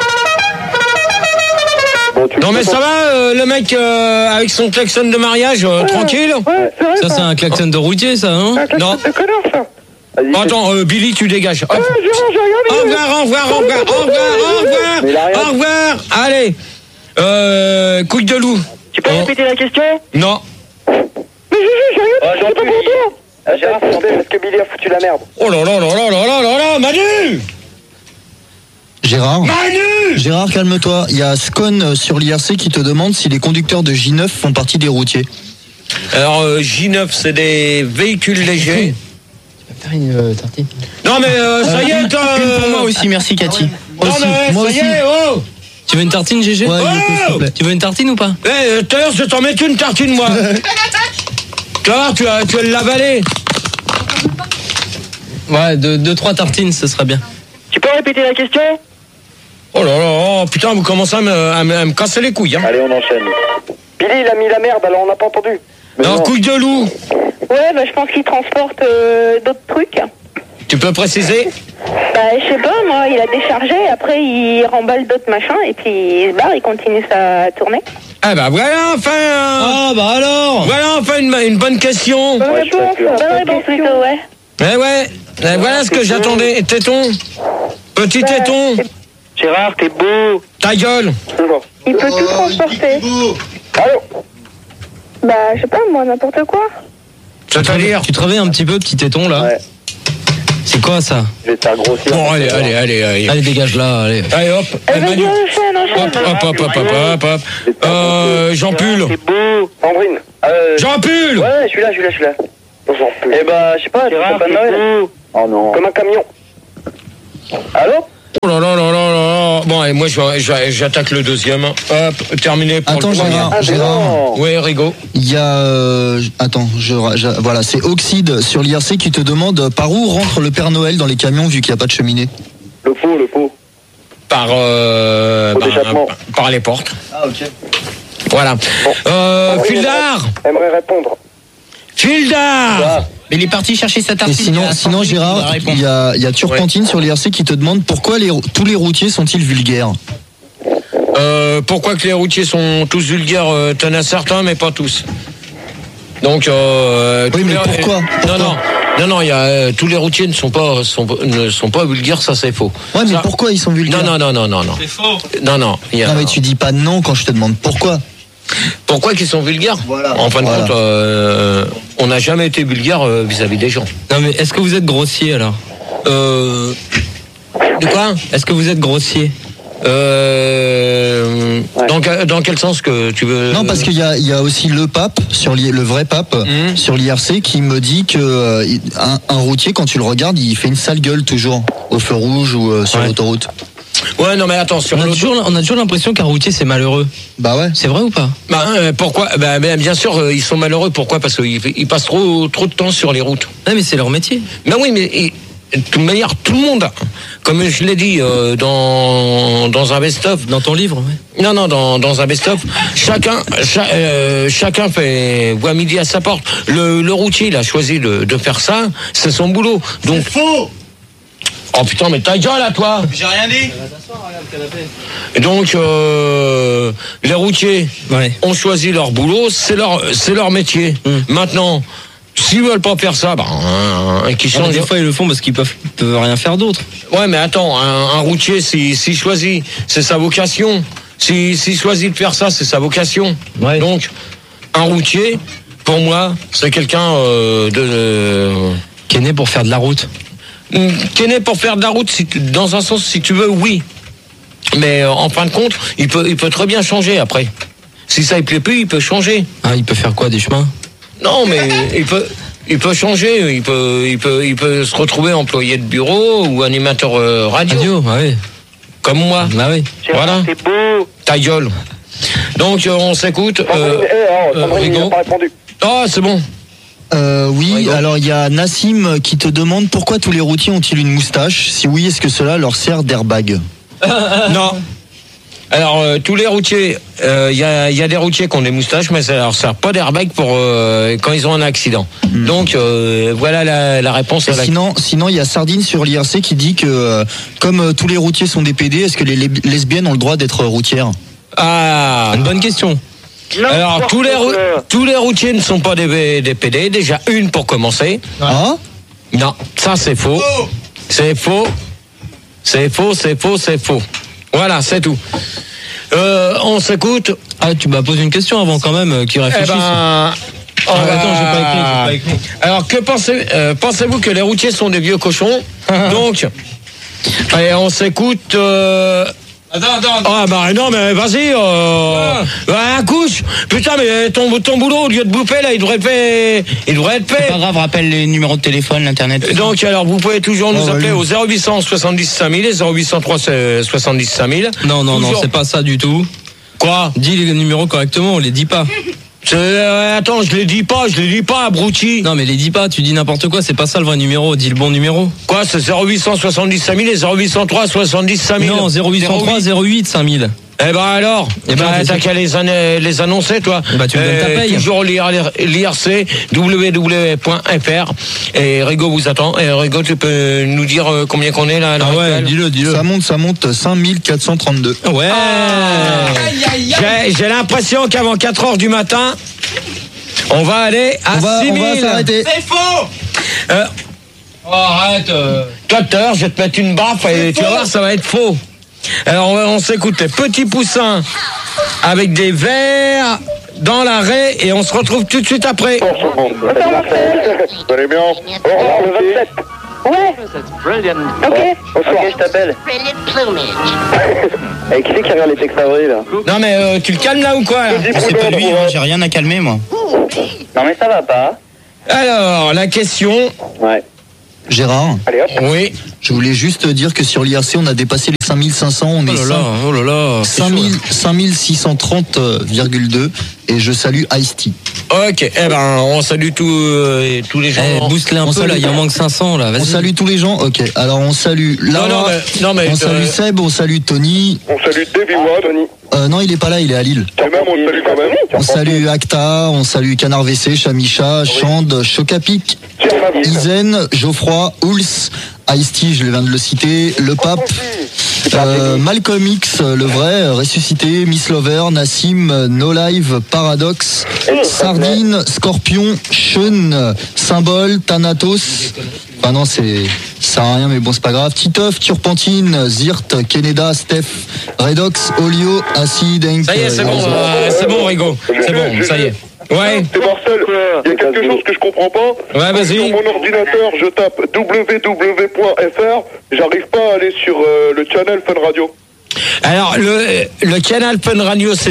Bon, Non mais ça va, le mec avec son klaxon de mariage, tranquille. Ouais, c'est vrai. Ça, c'est un klaxon de routier, ça, hein? Un klaxon Non. de connard, ça. Bon, attends, Billy, tu dégages. Hop. J'ai regardé. Au revoir. Allez. Couille de loup. Tu peux répéter la question? Non. Mais j'ai rien dit, c'est pas pour toi. Gérard, attendez, parce que Billy a foutu la merde. Oh là, Manu! Gérard, calme-toi. Il y a Scone sur l'IRC qui te demande si les conducteurs de J9 font partie des routiers. Alors, J9, c'est des véhicules légers. Une tartine. Non, mais ça y est, toi. Pour moi aussi, merci Cathy. Non, mais moi ça y aussi. est, oh! Tu veux une tartine, GG? Ouais, s'il te plaît. Tu veux une tartine ou pas? Tout à l'heure, je vais t'en mettre une tartine, moi. Tu vas voir, tu vas l'avaler. Ouais, 2-3 tartines, ce serait bien. Tu peux répéter la question? Oh là là, putain, vous commencez à me casser les couilles. Hein. Allez, on enchaîne. Billy, il a mis la merde, alors on n'a pas entendu. Non, couille de loup. Ouais, bah je pense qu'il transporte d'autres trucs. Tu peux préciser? Bah je sais pas, moi, il a déchargé, après il remballe d'autres machins et puis il se barre, il continue sa tournée. Ah bah voilà, enfin. Ah bah alors. Voilà, enfin une bonne question. Bonne réponse plutôt, ouais. Ouais. Voilà ce que j'attendais. Téton. Petit téton. Gérard, t'es beau. Ta gueule. Il peut tout transporter. Allô? Bah, je sais pas, moi, n'importe quoi. C'est-à-dire? Tu te réveilles un petit peu, petit téton là. Ouais. C'est quoi ça? Je vais te faire grossir. Bon, allez. Allez, dégage là, allez. Allez, hop. Eh, vas-y, Manu. enchaîne. Jean Pull. T'es beau. Sandrine. Jean Pull. Ouais, je suis là. Eh bah, je sais pas, Gérard, pas de t'es Noël. beau. Oh non. Comme un camion. Allô? Oh là là. Bon, et moi, j'attaque le deuxième. Hop, terminé pour Attends, le premier. Gérard. Oui, Rigaud. Il y a. Attends, voilà, c'est Oxide sur l'IRC qui te demande par où rentre le Père Noël dans les camions vu qu'il n'y a pas de cheminée. Le pot. Par les portes. Ah, ok. Voilà. Fildar. Aimerait répondre. Fildar. Mais il est parti chercher sa Et tartine. sinon Gérard, il y a Turpentine sur l'IRC qui te demande pourquoi tous les routiers sont-ils vulgaires? Pourquoi que les routiers sont tous vulgaires? T'en as certains, mais pas tous. Donc, oui, mais pourquoi? Non, il y a tous les routiers ne sont pas vulgaires, ça c'est faux. Ouais, mais ça... pourquoi ils sont vulgaires? Non. C'est faux. Non. Non, mais tu dis pas non quand je te demande pourquoi. Pourquoi qu'ils sont vulgaires? Voilà. En fin de compte, on n'a jamais été vulgaire vis-à-vis des gens. Non, mais est-ce que vous êtes grossier alors? De quoi? Est-ce que vous êtes grossier? Dans quel sens que tu veux? Non, parce qu'il y a aussi le pape, le vrai pape, sur l'IRC, qui me dit que un routier, quand tu le regardes, il fait une sale gueule toujours, au feu rouge ou sur l'autoroute. Ouais, non, mais attends, On a toujours l'impression qu'un routier c'est malheureux. Bah ouais. C'est vrai ou pas? Pourquoi? Bien sûr, ils sont malheureux. Pourquoi? Parce qu'ils passent trop de temps sur les routes. Non, mais c'est leur métier. Oui, mais de toute manière, tout le monde, comme je l'ai dit dans un best-of. Dans ton livre, ouais. Non, dans un best-of, chacun voit midi à sa porte. Le routier, il a choisi de faire ça, c'est son boulot. Donc, C'est faux. Oh putain, mais ta gueule à toi! J'ai rien dit. Et donc, les routiers ont choisi leur boulot, c'est leur métier. Maintenant, s'ils veulent pas faire ça, qu'ils changent. Des fois, ils le font parce qu'ils peuvent rien faire d'autre. Ouais, mais attends, un routier, s'il choisit, c'est sa vocation. S'il choisit de faire ça, c'est sa vocation. Ouais. Donc, un routier, pour moi, c'est quelqu'un qui est né pour faire de la route. Qui est né pour faire de la route, dans un sens, si tu veux, oui. Mais en fin de compte, il peut très bien changer après. Si ça ne plaît plus, il peut changer. Ah, il peut faire quoi, des chemins? Non, mais il peut changer. Il peut se retrouver employé de bureau ou animateur radio. Ouais. Comme moi. Bah oui. Voilà. C'est beau. Ta gueule. Donc on s'écoute. Sandrine, il n'a pas répondu. Ah, c'est bon. Oui, alors il y a Nassim qui te demande pourquoi tous les routiers ont-ils une moustache? Si oui, est-ce que cela leur sert d'airbag? Non. Alors tous les routiers, il y a des routiers qui ont des moustaches, mais ça leur sert pas d'airbag pour quand ils ont un accident. Donc voilà la réponse. Sinon il y a Sardine sur l'IRC qui dit que comme tous les routiers sont des PD, est-ce que les lesbiennes ont le droit d'être routières? Ah, une bonne question. Alors tous les routiers ne sont pas des PD, déjà une pour commencer. Ah? Non, ça c'est faux. C'est faux. C'est faux. Voilà, c'est tout. On s'écoute. Ah, tu m'as posé une question avant quand même, qui réfléchisse. Attends, j'ai pas écrit. Alors, que pensez-vous que les routiers sont des vieux cochons? Donc, allez, on s'écoute. Attends. Ah bah non, mais vas-y. Accouche. Putain, mais ton boulot, au lieu de bouffer là, il devrait être fait. C'est pas grave, rappelle les numéros de téléphone, l'internet. Donc alors, vous pouvez toujours nous appeler au 0800 70 5000 et 0803 70 5000. Non, c'est pas ça du tout. Quoi? Dis les numéros correctement, on les dit pas. Attends, je les dis pas, abruti. Non, mais les dis pas, tu dis n'importe quoi, c'est pas ça le vrai numéro, dis le bon numéro. Quoi, c'est 0800 70 5000 et 0803 70 5000. Non, 0803 08 5000. Eh ben alors, t'as qu'à les annoncer, toi. Bah tu me donnes ta paye. Toujours l'IRC, www.fr. Et Rigaud vous attend. Et Rigaud, tu peux nous dire combien qu'on est là? Ah ouais, dis-le. Ça monte 5432. Ouais. J'ai l'impression qu'avant 4h du matin, on va aller à 6000. On va s'arrêter. C'est faux. Arrête. Toi, tout à l'heure, je vais te mettre une baffe et tu vas voir, ça va être faux. Alors on s'écoute les petits poussins avec des verres dans l'arrêt et on se retrouve tout de suite après. Vous allez bien? Au revoir, le 27. Ouais. Ok. Bonsoir. Ok, je t'appelle. Et qui c'est qui regarde les textes avril là? Non mais tu le calmes là ou quoi là? C'est pas lui, hein, j'ai rien à calmer moi. Non mais ça va pas. Alors la question. Ouais. Gérard, Allez hop. Oui. je voulais juste dire que sur l'IRC, on a dépassé les 5500, on est Oh là là. 5630,2 et je salue Ice-T. Ok, eh ben on salue tous les gens. Booste-les un On peu là, salue- il en manque 500 là, On vas-y. salue tous les gens, ok. Alors on salue Lara, non, mais on salue Seb, on salue Tony. On salue Davy Watt. Tony. Non, il est pas là, il est à Lille. Et même on le salue quand même. On salue Acta, on salue Canard WC, Chamicha, Chande, Chocapic, Izen, Geoffroy, Ouls, Ice-T, je viens de le citer, Le Pape, Malcolm X, le vrai, Ressuscité, Miss Lover, Nassim, No Live, Paradox, Sardine, Scorpion, Sean, Symbole, Thanatos. Enfin non, ça sert à rien, mais bon, c'est pas grave. Titeuf, Turpentine, Zirt, Keneda, Steph, Redox, Olio, Acid, Henk. Ça y est, c'est bon Rigo. C'est bon, ça y est. Ouais. C'est Marcel, il y a quelque chose que je comprends pas. Ouais, vas-y. Sur mon ordinateur, je tape www.fr, j'arrive pas à aller sur le channel Fun Radio. Alors le canal Fun Radio c'est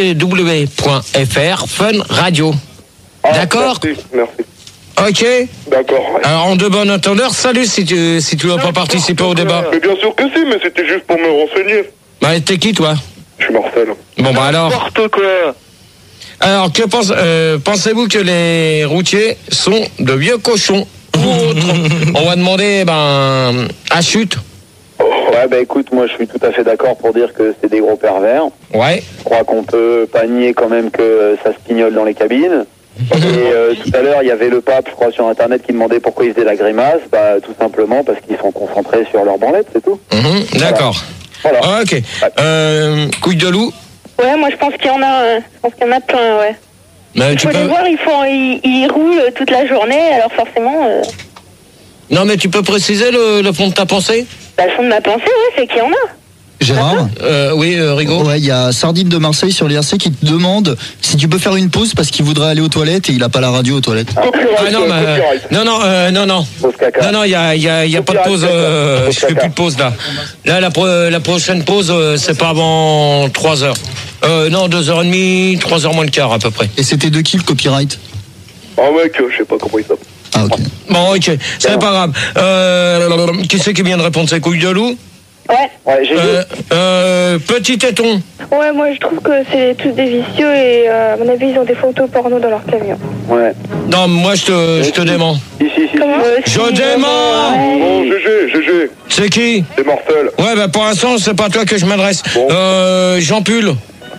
www.fr Fun Radio. D'accord. Merci. Ok. D'accord. Alors en de bon entendeur, salut si tu veux pas participer au débat. Mais bien sûr que si, mais c'était juste pour me renseigner. Bah t'es qui toi? Je suis Marcel. Bon bah alors. N'importe quoi. Alors pensez-vous que les routiers sont de vieux cochons ou autres? On va demander à Chute. Ouais, bah écoute, moi je suis tout à fait d'accord pour dire que c'est des gros pervers. Ouais. Je crois qu'on peut pas nier quand même que ça se pignole dans les cabines. Et tout à l'heure, il y avait le pape, je crois, sur Internet qui demandait pourquoi ils faisaient la grimace. Bah tout simplement parce qu'ils sont concentrés sur leur branlette, c'est tout. D'accord. Voilà. Ok. Couille de loup. Ouais, moi je pense qu'il y en a, plein, ouais. Mais Il faut les voir, ils roulent toute la journée, alors forcément. Non mais tu peux préciser le fond de ta pensée? Le fond de ma pensée, ouais, c'est qu'il y en a. Gérard? Oui, Rigo. Ouais, il y a Sardine de Marseille sur l'IRC qui te demande si tu peux faire une pause parce qu'il voudrait aller aux toilettes et il a pas la radio aux toilettes. Ah non, non, il y a pas de pause. Je fais plus de pause là. Là, la prochaine pause, c'est pas avant 3 heures. Non, 2h30, 3h moins le quart à peu près. Et c'était de qui le copyright? Ah mec, je sais pas comment il s'appelle. Ah ok. Bon, ok, c'est pas grave. Qui c'est qui vient de répondre? C'est Couille de loup? Ouais, j'ai Petit téton. Ouais, moi je trouve que c'est tous des vicieux et à mon avis ils ont des photos porno dans leur camion. Ouais. Non, moi je te dément. Comment Je dément. Bon, GG. C'est qui? C'est Marcel. Ouais, bah pour l'instant, c'est pas à toi que je m'adresse. Bon. Jean Pull.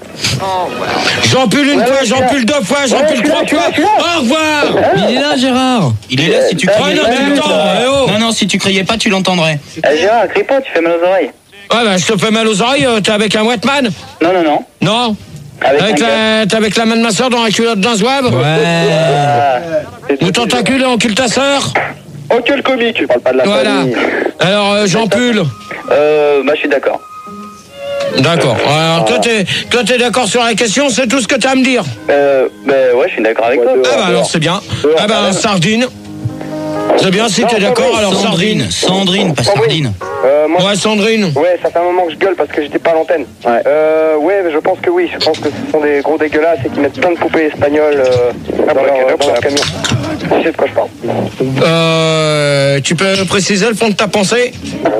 Jean Pull une fois, Jean Pull 2 fois, Jean Pull 3 fois. Au revoir. Il est là, Gérard. Il est là, si tu criais non, pas, mais tu attends, l'entendrais. Non, si tu criais pas, tu l'entendrais. Gérard, crie pas, tu fais mal aux oreilles. Ouais, bah je te fais mal aux oreilles, t'es avec un Wetman? Non. Non. T'es avec la main de ma soeur dans la culotte d'un zouave? Ouais. Ou tentacule et encule ta soeur? Oh, quel comique. Je parle pas de la Voilà. famille. Alors, Jean Pull. Bah je suis d'accord. D'accord. Alors, toi, t'es d'accord sur la question, c'est tout ce que t'as à me dire? Bah ouais, je suis d'accord avec toi. Ah bah alors, c'est bien. Ah bah, Sardine. C'est bien, si t'es d'accord, alors Sardine. Sandrine, pas Sardine. Ouais, Sandrine. Ouais, ça fait un moment que je gueule parce que j'étais pas à l'antenne. Ouais. Ouais, mais je pense que oui. Je pense que ce sont des gros dégueulasses et qui mettent plein de poupées espagnoles dans leur camion. Tu sais de quoi je parle. Tu peux préciser le fond de ta pensée?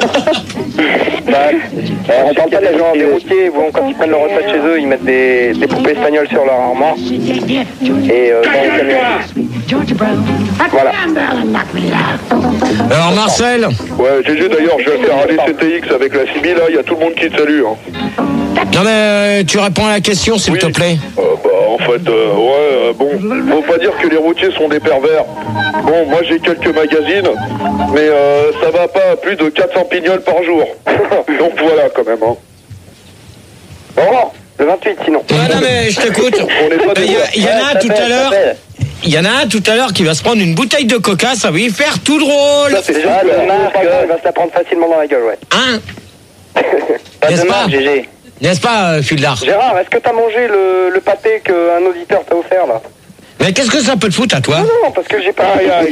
On parle pas des gens, des routiers, bon, quand ils prennent leur retraite chez eux, ils mettent des poupées espagnoles sur leur armoire. Et dans les camions. Voilà. Alors, Marcel. Ouais, GG d'ailleurs, je vais faire aller CTX avec la CB, là, il y a tout le monde qui te salue. Hein. Non mais tu réponds à la question s'il te plaît. En fait, bon, faut pas dire que les routiers sont des pervers. Bon, moi j'ai quelques magazines, mais ça va pas à plus de 400 pignoles par jour. Donc voilà quand même. Hein. Bon, le 28 sinon. Ah non mais je t'écoute. Il y en a un tout à l'heure. Il y en a un tout à l'heure qui va se prendre une bouteille de coca, ça va lui faire tout drôle. Ça, c'est déjà il va se la prendre facilement dans la gueule, ouais. Hein? N'est-ce pas, GG. N'est-ce pas, Fildar? Gérard, est-ce que t'as mangé le pâté qu'un auditeur t'a offert, là? Mais qu'est-ce que ça peut te foutre à toi? Non, parce que j'ai pas...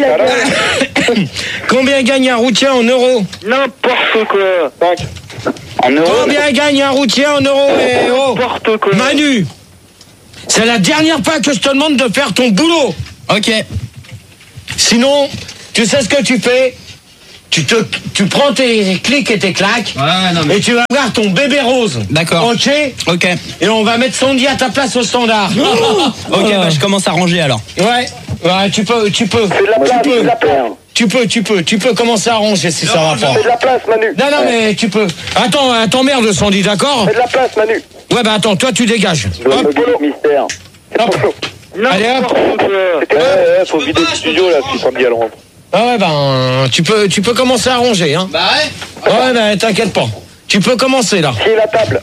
Combien gagne un routier en euros? N'importe quoi. 5. En euros? Combien gagne un routier en euros? N'importe quoi. Manu, c'est la dernière fois que je te demande de faire ton boulot. Ok. Sinon, tu sais ce que tu fais? Tu prends tes clics et tes claques, et tu vas voir ton bébé rose. D'accord. Ok. Ok. Et on va mettre Sandy à ta place au standard. Ok, bah je commence à ranger alors. Ouais, tu peux. C'est de la place, c'est de la place. Tu peux commencer à ranger si ça va pas. C'est de la place, Manu. Non, mais tu peux. Attends, merde, Sandy, d'accord? C'est de la place, Manu. Ouais, bah attends, toi tu dégages. Hop, mystère. Hop. Allez, hop. Faut vider le studio là, si Sandy elle rentre. Ah ouais, ben, tu peux commencer à ranger, hein. Bah ouais. Ouais, ben, t'inquiète pas. Tu peux commencer, là. Qui est la table?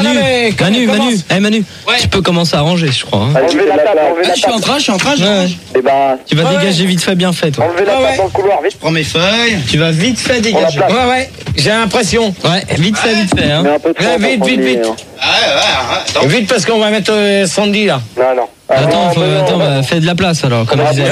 Manu, tu peux commencer à ranger, je crois. Hein. Enlevez la table, enlevez la table. Je suis en train, je range. Tu vas dégager vite fait, bien fait, toi. Enlevez la table dans le couloir, vite. Je prends mes feuilles. Tu vas vite fait dégager. Ouais, j'ai l'impression. Ouais, vite fait, hein. Vite. Attends. Vite, parce qu'on va mettre Sandy, là. Non. Attends, fais de la place, alors, comme disait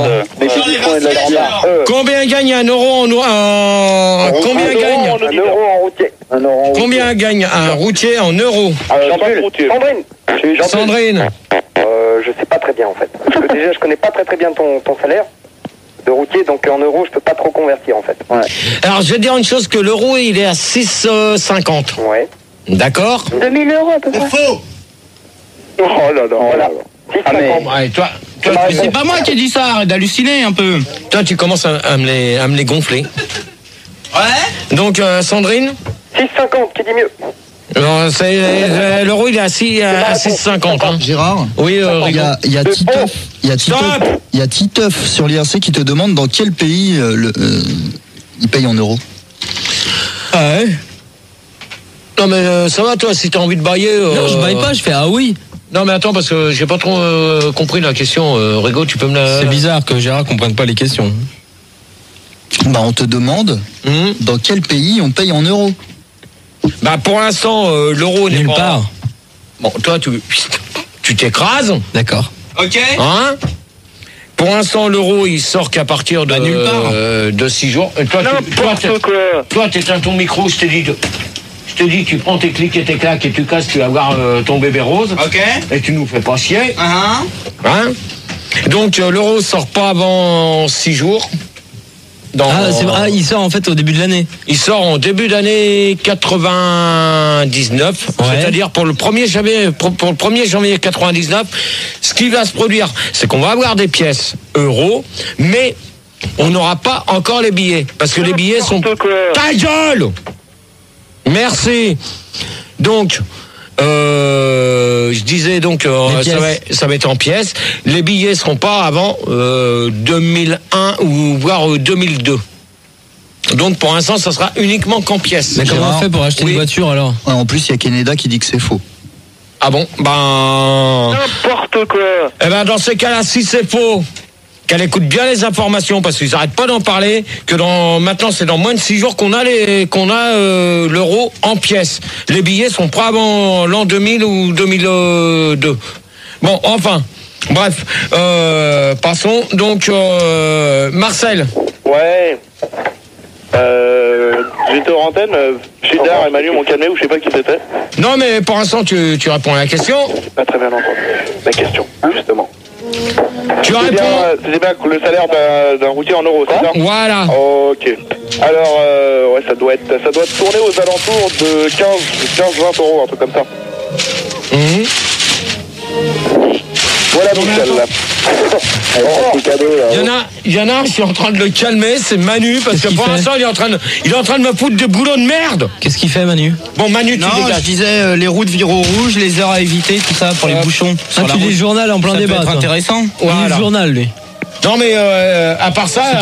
Combien gagne un euro Combien gagne un euro en routier? Combien gagne un routier en euros? Sandrine. Je sais pas très bien en fait. Parce que déjà je connais pas très bien ton salaire de routier, donc en euros je peux pas trop convertir en fait. Ouais. Alors je vais dire une chose, que l'euro il est à 6,50. Ouais. D'accord. 2000 € à peu près. Faux. Oh là là. Voilà. 6,50. Ouais, toi Mais c'est pas moi qui ai dit ça, arrête d'halluciner un peu. Toi tu commences à me les gonfler. Ouais. Donc Sandrine. 6,50, qui dit mieux? Non, l'euro il est à 6,50. Hein. Gérard. Oui, il y a Titeuf sur l'IRC qui te demande dans quel pays il paye en euros. Ah ouais. Non mais ça va toi, si t'as envie de bailler. Non, je baille pas, je fais ah oui. Non mais attends, parce que j'ai pas trop compris la question. Rigo, tu peux me la... C'est bizarre que Gérard comprenne pas les questions. Bah on te demande dans quel pays on paye en euros. Bah pour l'instant l'euro n'est pas... part. Bon, toi tu t'écrases. D'accord. Ok. Hein? Pour l'instant l'euro il sort qu'à partir de 6 jours. Toi t'éteins ton micro, je te dis, tu prends tes clics et tes claques et tu casses, tu vas voir ton bébé rose. Ok. Et tu nous fais pas chier. Uh-huh. Hein? Donc l'euro sort pas avant 6 jours. Il sort en fait au début de l'année. Il sort en début d'année 99, c'est-à-dire pour le 1er janvier 99, ce qui va se produire, c'est qu'on va avoir des pièces euros, mais on n'aura pas encore les billets, parce que les billets sont... Ta gueule! Merci. Donc... je disais donc ça va être en pièces. Les billets seront pas avant 2001 ou voire 2002. Donc pour l'instant ça sera uniquement qu'en pièces. Mais comment on fait pour acheter une voiture alors? En plus il y a Canada qui dit que c'est faux. Ah bon? N'importe quoi. Eh ben dans ces cas-là, si c'est faux, qu'elle écoute bien les informations, parce qu'ils n'arrêtent pas d'en parler, que maintenant c'est dans moins de 6 jours qu'on a l'euro en pièces. Les billets sont pas avant l'an 2000 ou 2002. Bon, enfin, bref, passons. Donc, Marcel. Ouais. J'étais en antenne, Fildar et Manu m'ont calmé, ou je sais pas qui c'était. Non, mais pour l'instant, tu réponds à la question. Pas très bien entendu. La question, justement. Tu réponds. C'est bien le salaire d'un routier en euros, c'est ça? Voilà. Ok. Alors, ouais, ça doit tourner aux alentours de 15-20 euros, un truc comme ça. Voilà donc celle-là. Il y en a un, je suis en train de le calmer, c'est Manu, parce que pour l'instant il est en train de me foutre des boulots de merde. Qu'est-ce qu'il fait, Manu? Bon, Manu, tu dégages. Je disais les routes virent au rouge, les heures à éviter, tout ça pour les bouchons. Tu lis le journal en plein débat. Ça peut être intéressant. Il lit le journal, lui. Non mais à part ça,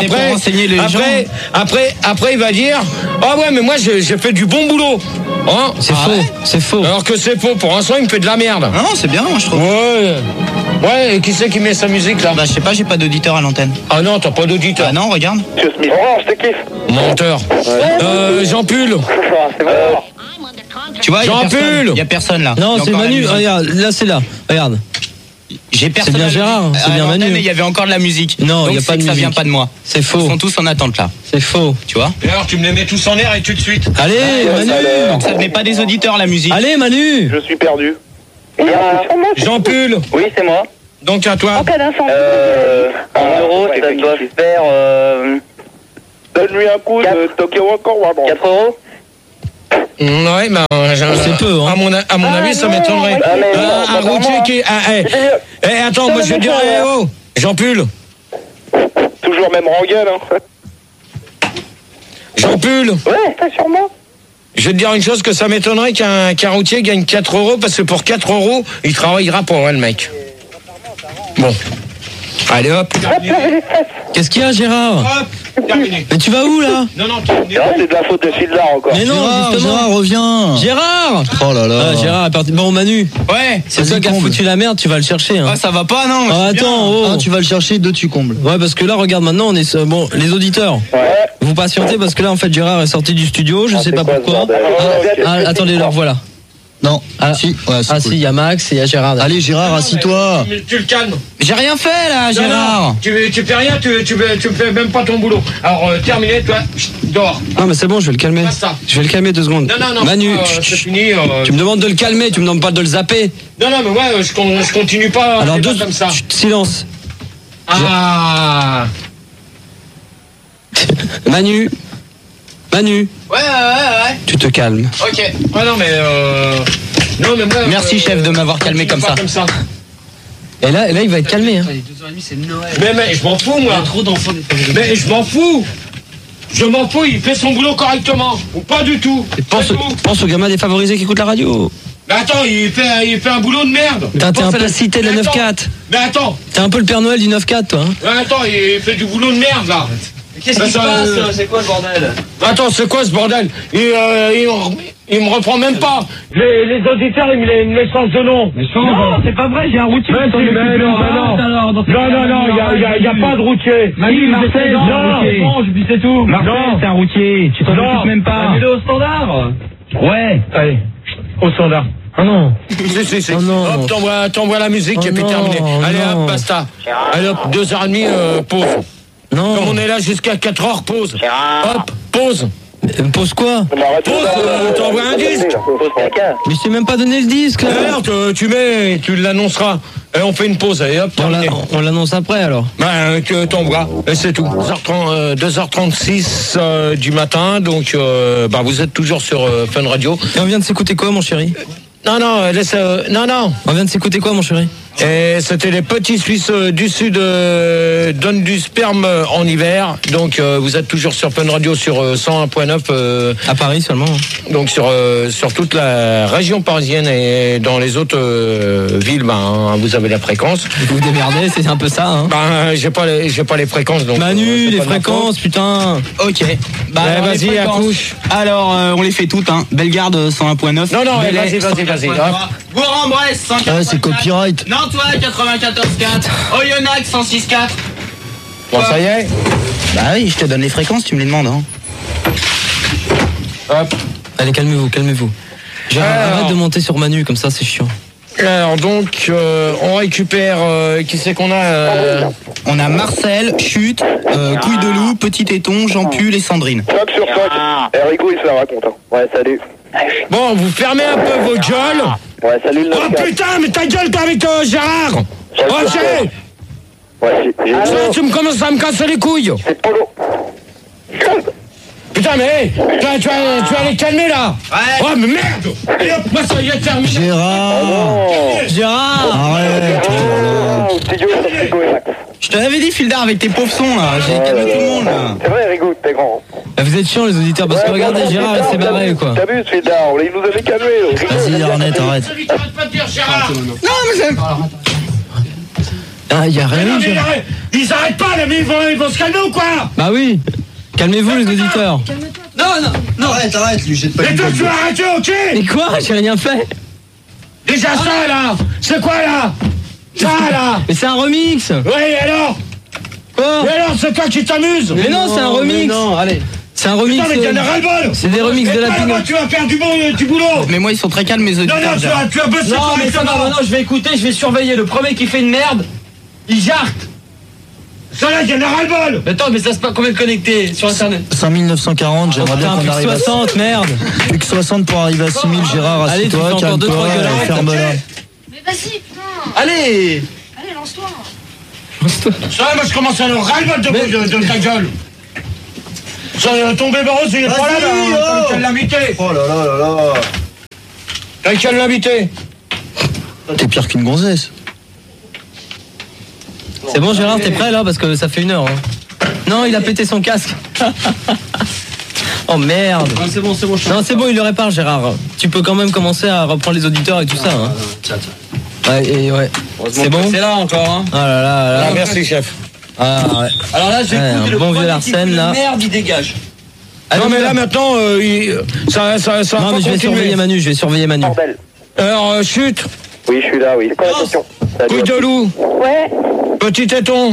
après il va dire ah ouais mais moi j'ai fait du bon boulot. Hein? C'est faux. Alors que c'est faux. Pour l'instant il me fait de la merde. Non, c'est bien, moi je trouve. Ouais, et qui c'est qui met sa musique là? Bah je sais pas, j'ai pas d'auditeur à l'antenne. Ah non, t'as pas d'auditeur. Ah non, regarde. Orange, je te kiffe. Menteur. Jean Pull. C'est vrai. Tu vois, il y a personne là. Non, c'est Manu. Regarde, là c'est là. Regarde. J'ai personne. C'est bien Gérard, c'est bien Manu. Mais il y avait encore de la musique. Non, il y a pas de musique. Ça vient pas de moi. C'est faux. Ils sont tous en attente là. C'est faux. Tu vois. Et alors tu me les mets tous en air et tout de suite. Allez, Manu. Donc ça venait pas des auditeurs la musique. Allez, Manu. Je suis perdu. Jean Pull. Oui, c'est moi. Donc à toi. En cas d'incendie. En euros, ça doit faire Donne-lui un coup de Tokyo encore, 4 euros. Ouais, ben c'est peu. Hein. À mon avis, ça m'étonnerait. Un routier qui. Attends, moi je vais dire. Jean Pull. Toujours même rengaine, hein. Jean Pull. Ouais, pas sur moi. Je vais te dire une chose, que ça m'étonnerait qu'un routier gagne 4 euros, parce que pour 4 euros, il travaillera pour le mec. Bon. Allez hop. Qu'est-ce qu'il y a, Gérard? Hop, terminé. Mais tu vas où là? Non, terminé. C'est de la faute de Fildar encore. Mais non, Gérard, justement. Gérard, reviens. Gérard. Oh là là. Gérard est parti. Bon, Manu. Ouais. C'est toi qui as foutu la merde, tu vas le chercher. Hein. Ah, ça va pas, non. Ah, attends, oh. Ah, tu vas le chercher, deux tu combles. Ouais, parce que là, regarde, maintenant, on est. Bon, les auditeurs. Ouais. Vous patientez parce que là, en fait, Gérard est sorti du studio, je sais pas pourquoi. Attendez, le revoilà. Non. Si. Ouais, si, il y a Max et il y a Gérard. Allez, Gérard, assis-toi. Tu le calmes. J'ai rien fait là, Gérard. Non, tu fais rien, tu fais même pas ton boulot. Alors, terminé, toi, dehors. Non, mais c'est bon, je vais le calmer. Basta. Je vais le calmer 2 secondes. Non. Manu, c'est fini. tu me demandes de le calmer, tu me demandes pas de le zapper. Non, mais moi, je continue pas. Alors, comme ça. Silence. Ah. Manu. Ouais. Tu te calmes. Ok. Ah non, mais moi. Merci, chef, de m'avoir calmé comme ça. Et là, il va être calmé. Hein. 2h30, c'est Noël. Mais je m'en fous, moi. Il y a trop d'enfants. Mais je m'en fous. Il fait son boulot correctement. Ou pas du tout. Pense aux gamins défavorisés qui écoutent la radio. Mais attends, il fait un boulot de merde. T'es un peu la cité de la 9-4. Mais attends. T'es un peu le Père Noël du 9-4, toi. Hein. Mais attends, il fait du boulot de merde, là. Qu'est-ce qui se passe? C'est quoi ce bordel? Attends, c'est quoi ce bordel? Il me reprend même pas. Les auditeurs, ils me les changent de nom. Non, c'est pas vrai, j'ai un routier. Non, il n'y a pas de routier. Marseille, non, je dis c'est tout. Marseille, c'est un routier. Tu t'en occupes même pas. Mets-le au standard. Ouais. Allez, au standard. Oh non. Si. Oh non. Hop, t'envoies la musique et puis terminé. Allez, hop, basta. Allez, hop, 2h30, pause. Non. Comme on est là jusqu'à 4h, pause. Hop, pause. Pause quoi? Pause, t'envoies un disque. Mais je t'ai même pas donné le disque là. D'ailleurs, tu l'annonceras. Et on fait une pause, allez hop, on l'annonce après alors. Que t'envoies, et c'est tout. 2h36 du matin, donc vous êtes toujours sur Fun Radio. Et on vient de s'écouter quoi, mon chéri? Non, laisse. Non. On vient de s'écouter quoi, mon chéri? Et c'était les petits Suisses du Sud donnent du sperme en hiver. Donc vous êtes toujours sur Fun Radio sur 101.9 à Paris seulement. Donc sur toute la région parisienne et dans les autres villes, vous avez la fréquence. Vous vous démerdez, c'est un peu ça. Hein. J'ai pas les fréquences donc. Manu, les fréquences, putain. Ok. Alors, vas-y, accouche. Alors on les fait toutes, hein. Bellegarde 101.9. Non, vas-y. Bourg-en-Bresse 104.4. Ouais, c'est copyright. Nantois 94.4. Oyonnax 106.4. Bon, ça y est. Bah oui, je te donne les fréquences, tu me les demandes. Hein. Hop. Allez, calmez-vous. Arrête de monter sur Manu, comme ça c'est chiant. Alors donc, on récupère, qui c'est qu'on a On a Marcel, Chute, Couille de Loup, Petit Téton, Jean Pull et Sandrine. 5 sur 5. Rigo, il se la raconte. Hein. Ouais, salut. Bon, vous fermez un peu vos gueules. Ouais, salut le 9-4. Oh putain, mais ta gueule, t'es avec Gérard. Ok. Ouais, tu me commences à me casser les couilles. C'est Polo. Putain, mais tu vas les calmer là. Ouais. Oh, mais merde. Allez hop, moi ça y est, terminé. Gérard. Arrête. Je te l'avais dit, Fildar, avec tes pauvres sons là. J'ai calmé tout le monde là. C'est vrai, Rigo, t'es grand. Vous êtes chiants les auditeurs parce que regardez, Gérard il s'est barré quoi. T'as vu, Fildar, il nous avait calmé. Vas-y, Arnett, arrête. T'arrêtes pas de dire Gérard. Non, mais c'est. Ah, y a rien. Ils arrêtent pas, là, mais ils vont se calmer ou quoi? Bah oui. Calmez-vous les auditeurs. Non. Arrête, lui jette pas mais une toi, balle. tu vas arrêter, ok? Mais quoi? J'ai rien fait. Déjà ça, là. C'est quoi, là? Ça, là. Mais c'est un remix. Oui, alors? Quoi? Et alors, c'est toi qui t'amuses? Mais non, c'est un remix. Non, allez. C'est un remix. Putain, mais t'en as ras-le-bol. C'est des remix de la Pino. Tu vas faire du boulot. Mais moi, ils sont très calmes, mes auditeurs. Non, tu as bossé. Non, mais ça va, maintenant je vais écouter, je vais surveiller. Le premier qui fait une merde, il jarte. Ça là, t'en as ras-le-bol. Mais attends, mais ça se passe combien de connectés sur internet? 5940, j'aimerais bien qu'on Putain, arrive plus à 60, merde. plus que 60 pour arriver à 6000. Gérard, Allez, tu assieds-toi, fais encore deux, calme-toi, trois gueulards. ferme-la. Mais vas-y, putain. Allez. Allez, lance-toi. Ça, moi, je commence à le ras-le-bol de ta gueule. Ça, ton bébé rose, il est pas là, là. T'as qu'à l'inviter. Oh là là là là. T'as qu'à l'inviter. T'es pire qu'une gonzesse. C'est bon, Gérard, t'es prêt là? Parce que ça fait 1 heure. Hein. Non, il a pété son casque. Oh merde. Non, c'est bon, c'est bon. Non, c'est bon, il le répare, Gérard. Tu peux quand même commencer à reprendre les auditeurs et tout ça. Hein. Tiens. Ouais, et ouais. C'est bon? C'est là encore, hein. Ah là là là. Ah, merci, chef. Ah ouais. Alors là, je vais Ouais, écouter un le bon vieux premier qui Larsen, fait là. la merde, il dégage. Allez, Non, mais là, maintenant, ça non, va mais je vais surveiller Manu, Bordel. Alors, chute, Oui, je suis là, oui. C'est quoi la question? Salut. couille de loup, Ouais. petit téton.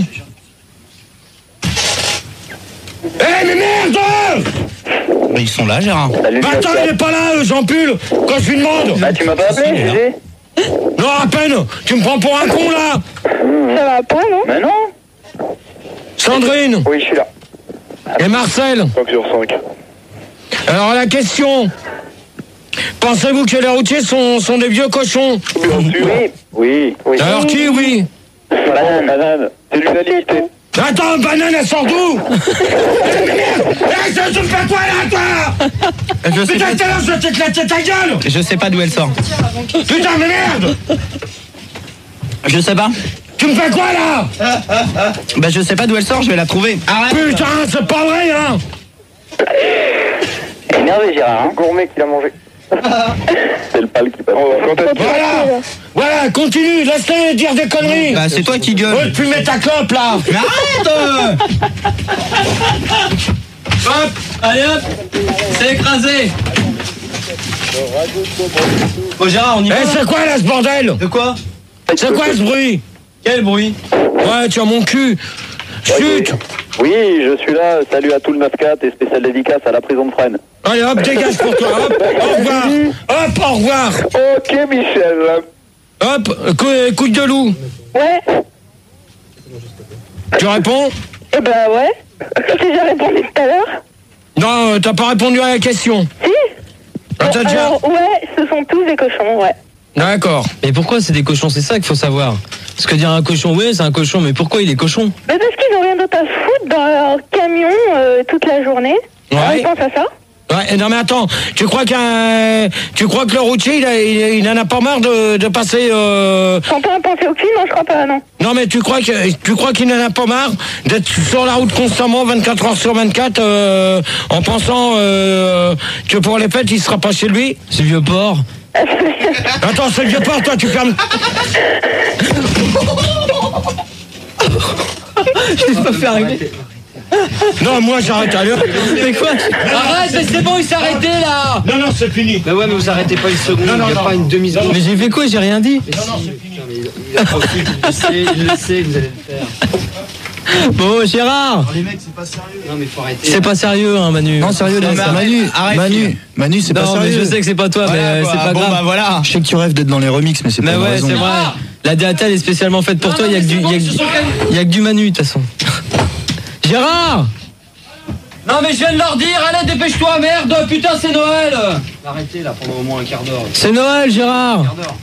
Eh, mais merde! Mais ils sont là, Gérard. Salut, Bah, attends, il est pas là, Jean-Pull, quand je lui demande. Ah, tu m'as pas appelé, GG? Non, à peine, tu me prends pour un con, là. Ça va pas, non? Mais non. Sandrine Oui, je suis là. et Marcel. 5 sur 5. Alors, la question. Pensez-vous que les routiers sont des vieux cochons? Bien sûr. Oui. Alors, qui, oui? Banane. C'est l'unanimité. Attends, banane, elle sort d'où? Eh, ça te fait quoi, là, toi? Je sais Putain, pas, tout à l'heure, je vais t'éclater ta gueule. je sais pas d'où elle sort. Putain, mais merde. Je sais pas. Tu me fais quoi, là? Bah, je sais pas d'où elle sort, je vais la trouver. Arrête. Putain, c'est pas vrai, hein. Énervé, Gérard. Hein. Gourmet qui l'a mangé. C'est le pal qui passe. Voilà, continue, laisse-les dire des conneries. Bah, c'est toi qui gueule. Ouais, fumer ta clope, là. Mais arrête. Hop, allez hop, c'est écrasé. Bon, Gérard, on y va. Eh, c'est quoi, là, ce bordel? De quoi? C'est quoi, ce bruit? Quel bruit? Ouais, tu as mon cul. Chut. Oui, je suis là. Salut à tout le 9-4 et spécial dédicace à la prison de Fresnes. Allez, hop, dégage pour toi. Hop, au revoir. Hop, au revoir. Ok, Michel. Hop, couille de loup. Ouais. Tu réponds? Eh ben ouais. J'ai déjà répondu tout à l'heure. Non, t'as pas répondu à la question. Si. Ah, t'as déjà... Alors, ouais, ce sont tous des cochons, ouais. D'accord. Mais pourquoi c'est des cochons? C'est ça qu'il faut savoir. Parce que dire un cochon, ouais, c'est un cochon, mais pourquoi il est cochon? Mais parce qu'ils n'ont rien d'autre à foutre dans leur camion toute la journée. Ouais. Alors, ils pensent à ça. Ouais, non mais attends, tu crois que le routier il en a pas marre de passer Sans pas penser au cul, non, je crois pas, non. Non mais tu crois qu'il en a pas marre d'être sur la route constamment 24 heures sur 24 en pensant que pour les fêtes il sera pas chez lui? C'est vieux porc. Attends, c'est le vieux porc, toi tu fermes. Je l'ai pas fait arriver. Non, moi j'arrête à l'heure. Mais quoi? Arrête, mais c'est bon, il s'est arrêté là. Non, non, c'est fini. Mais ouais, mais vous arrêtez pas une seconde, il n'y a pas une demi-seconde. Mais j'ai fait quoi? J'ai rien dit. Non, non, c'est fini. Il a pas su, il le sait, vous allez le faire. Bon, Gérard. Les mecs, c'est pas sérieux. Non, mais faut arrêter. C'est pas sérieux, hein, Manu. Non, sérieux, Non, mais Manu, arrête, Manu, c'est pas Non, mais sérieux. je sais que c'est pas toi, Voilà, mais quoi. c'est pas Bon, grave. bah voilà. Je sais que tu rêves d'être dans les remixes, mais c'est pas Mais une ouais, raison. c'est vrai. La DATL est spécialement faite pour Non, toi, non, il y a que du Manu, de toute façon. Gérard! Non, mais je viens de leur dire, allez, dépêche-toi, merde, putain, c'est Noël. Arrêtez là pendant au moins un quart d'heure. C'est Noël, Gérard!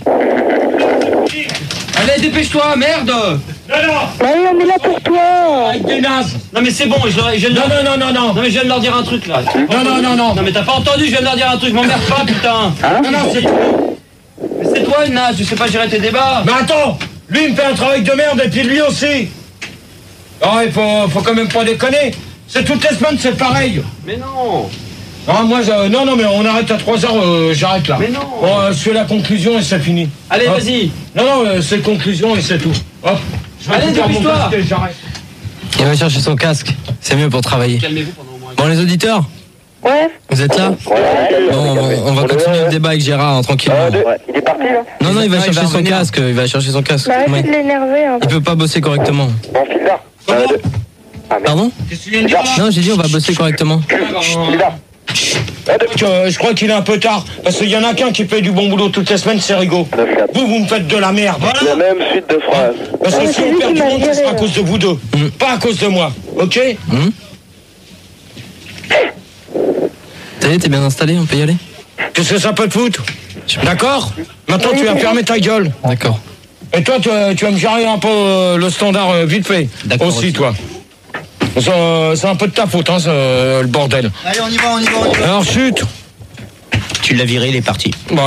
Allez, dépêche-toi, merde. Non, non. Bah oui, on est là pour toi. Avec des nazes. Non, mais c'est bon, je viens de leur... Non. Non, mais je viens de leur dire un truc là. Non. Non, mais t'as pas entendu, je viens de leur dire un truc, m'emmerde pas, putain. Non, c'est... Mais c'est toi, une naze, je sais pas gérer tes débats. Mais attends, lui il me fait un travail de merde et puis lui aussi. Oh, il faut quand même pas déconner. C'est toutes les semaines, c'est pareil. Mais non. Non, moi, non, mais on arrête à 3h, j'arrête là. Mais non. Bon, je fais la conclusion et c'est fini. Allez, Hop. vas-y. Non, c'est conclusion et c'est tout. Hop. Je vais Allez, faire mon dépêche-toi. casque et j'arrête. Il va chercher son casque. C'est mieux pour travailler. Calmez-vous pendant au moins un Bon, les auditeurs, Ouais. vous êtes là? Bon, on va continuer le débat avec Gérard, tranquillement. Ouais, il est parti là. Non, il va Non, il chercher va son revenir. casque. Il va chercher son casque. Bah Comment arrête de l'énerver. Hein. il peut pas bosser correctement. Bon, file là. Pardon? Non, j'ai dit on va bosser correctement. Je crois qu'il est un peu tard, parce qu'il y en a qu'un qui fait du bon boulot toutes les semaines, c'est Rigaud. Vous me faites de la merde. La même suite de phrases. Parce que si on perd du monde, ce sera à cause de vous deux, pas à cause de moi, ok? Ça y est, t'es bien installé, on peut y aller? Qu'est-ce que ça peut te foutre? D'accord? Maintenant tu vas fermer ta gueule. D'accord. Et toi, tu vas me gérer un peu le standard vite fait. D'accord. Aussi, toi. C'est un peu de ta faute, hein, le bordel. Allez, on y va. Alors, chute. Tu l'as viré, il est parti. Bon,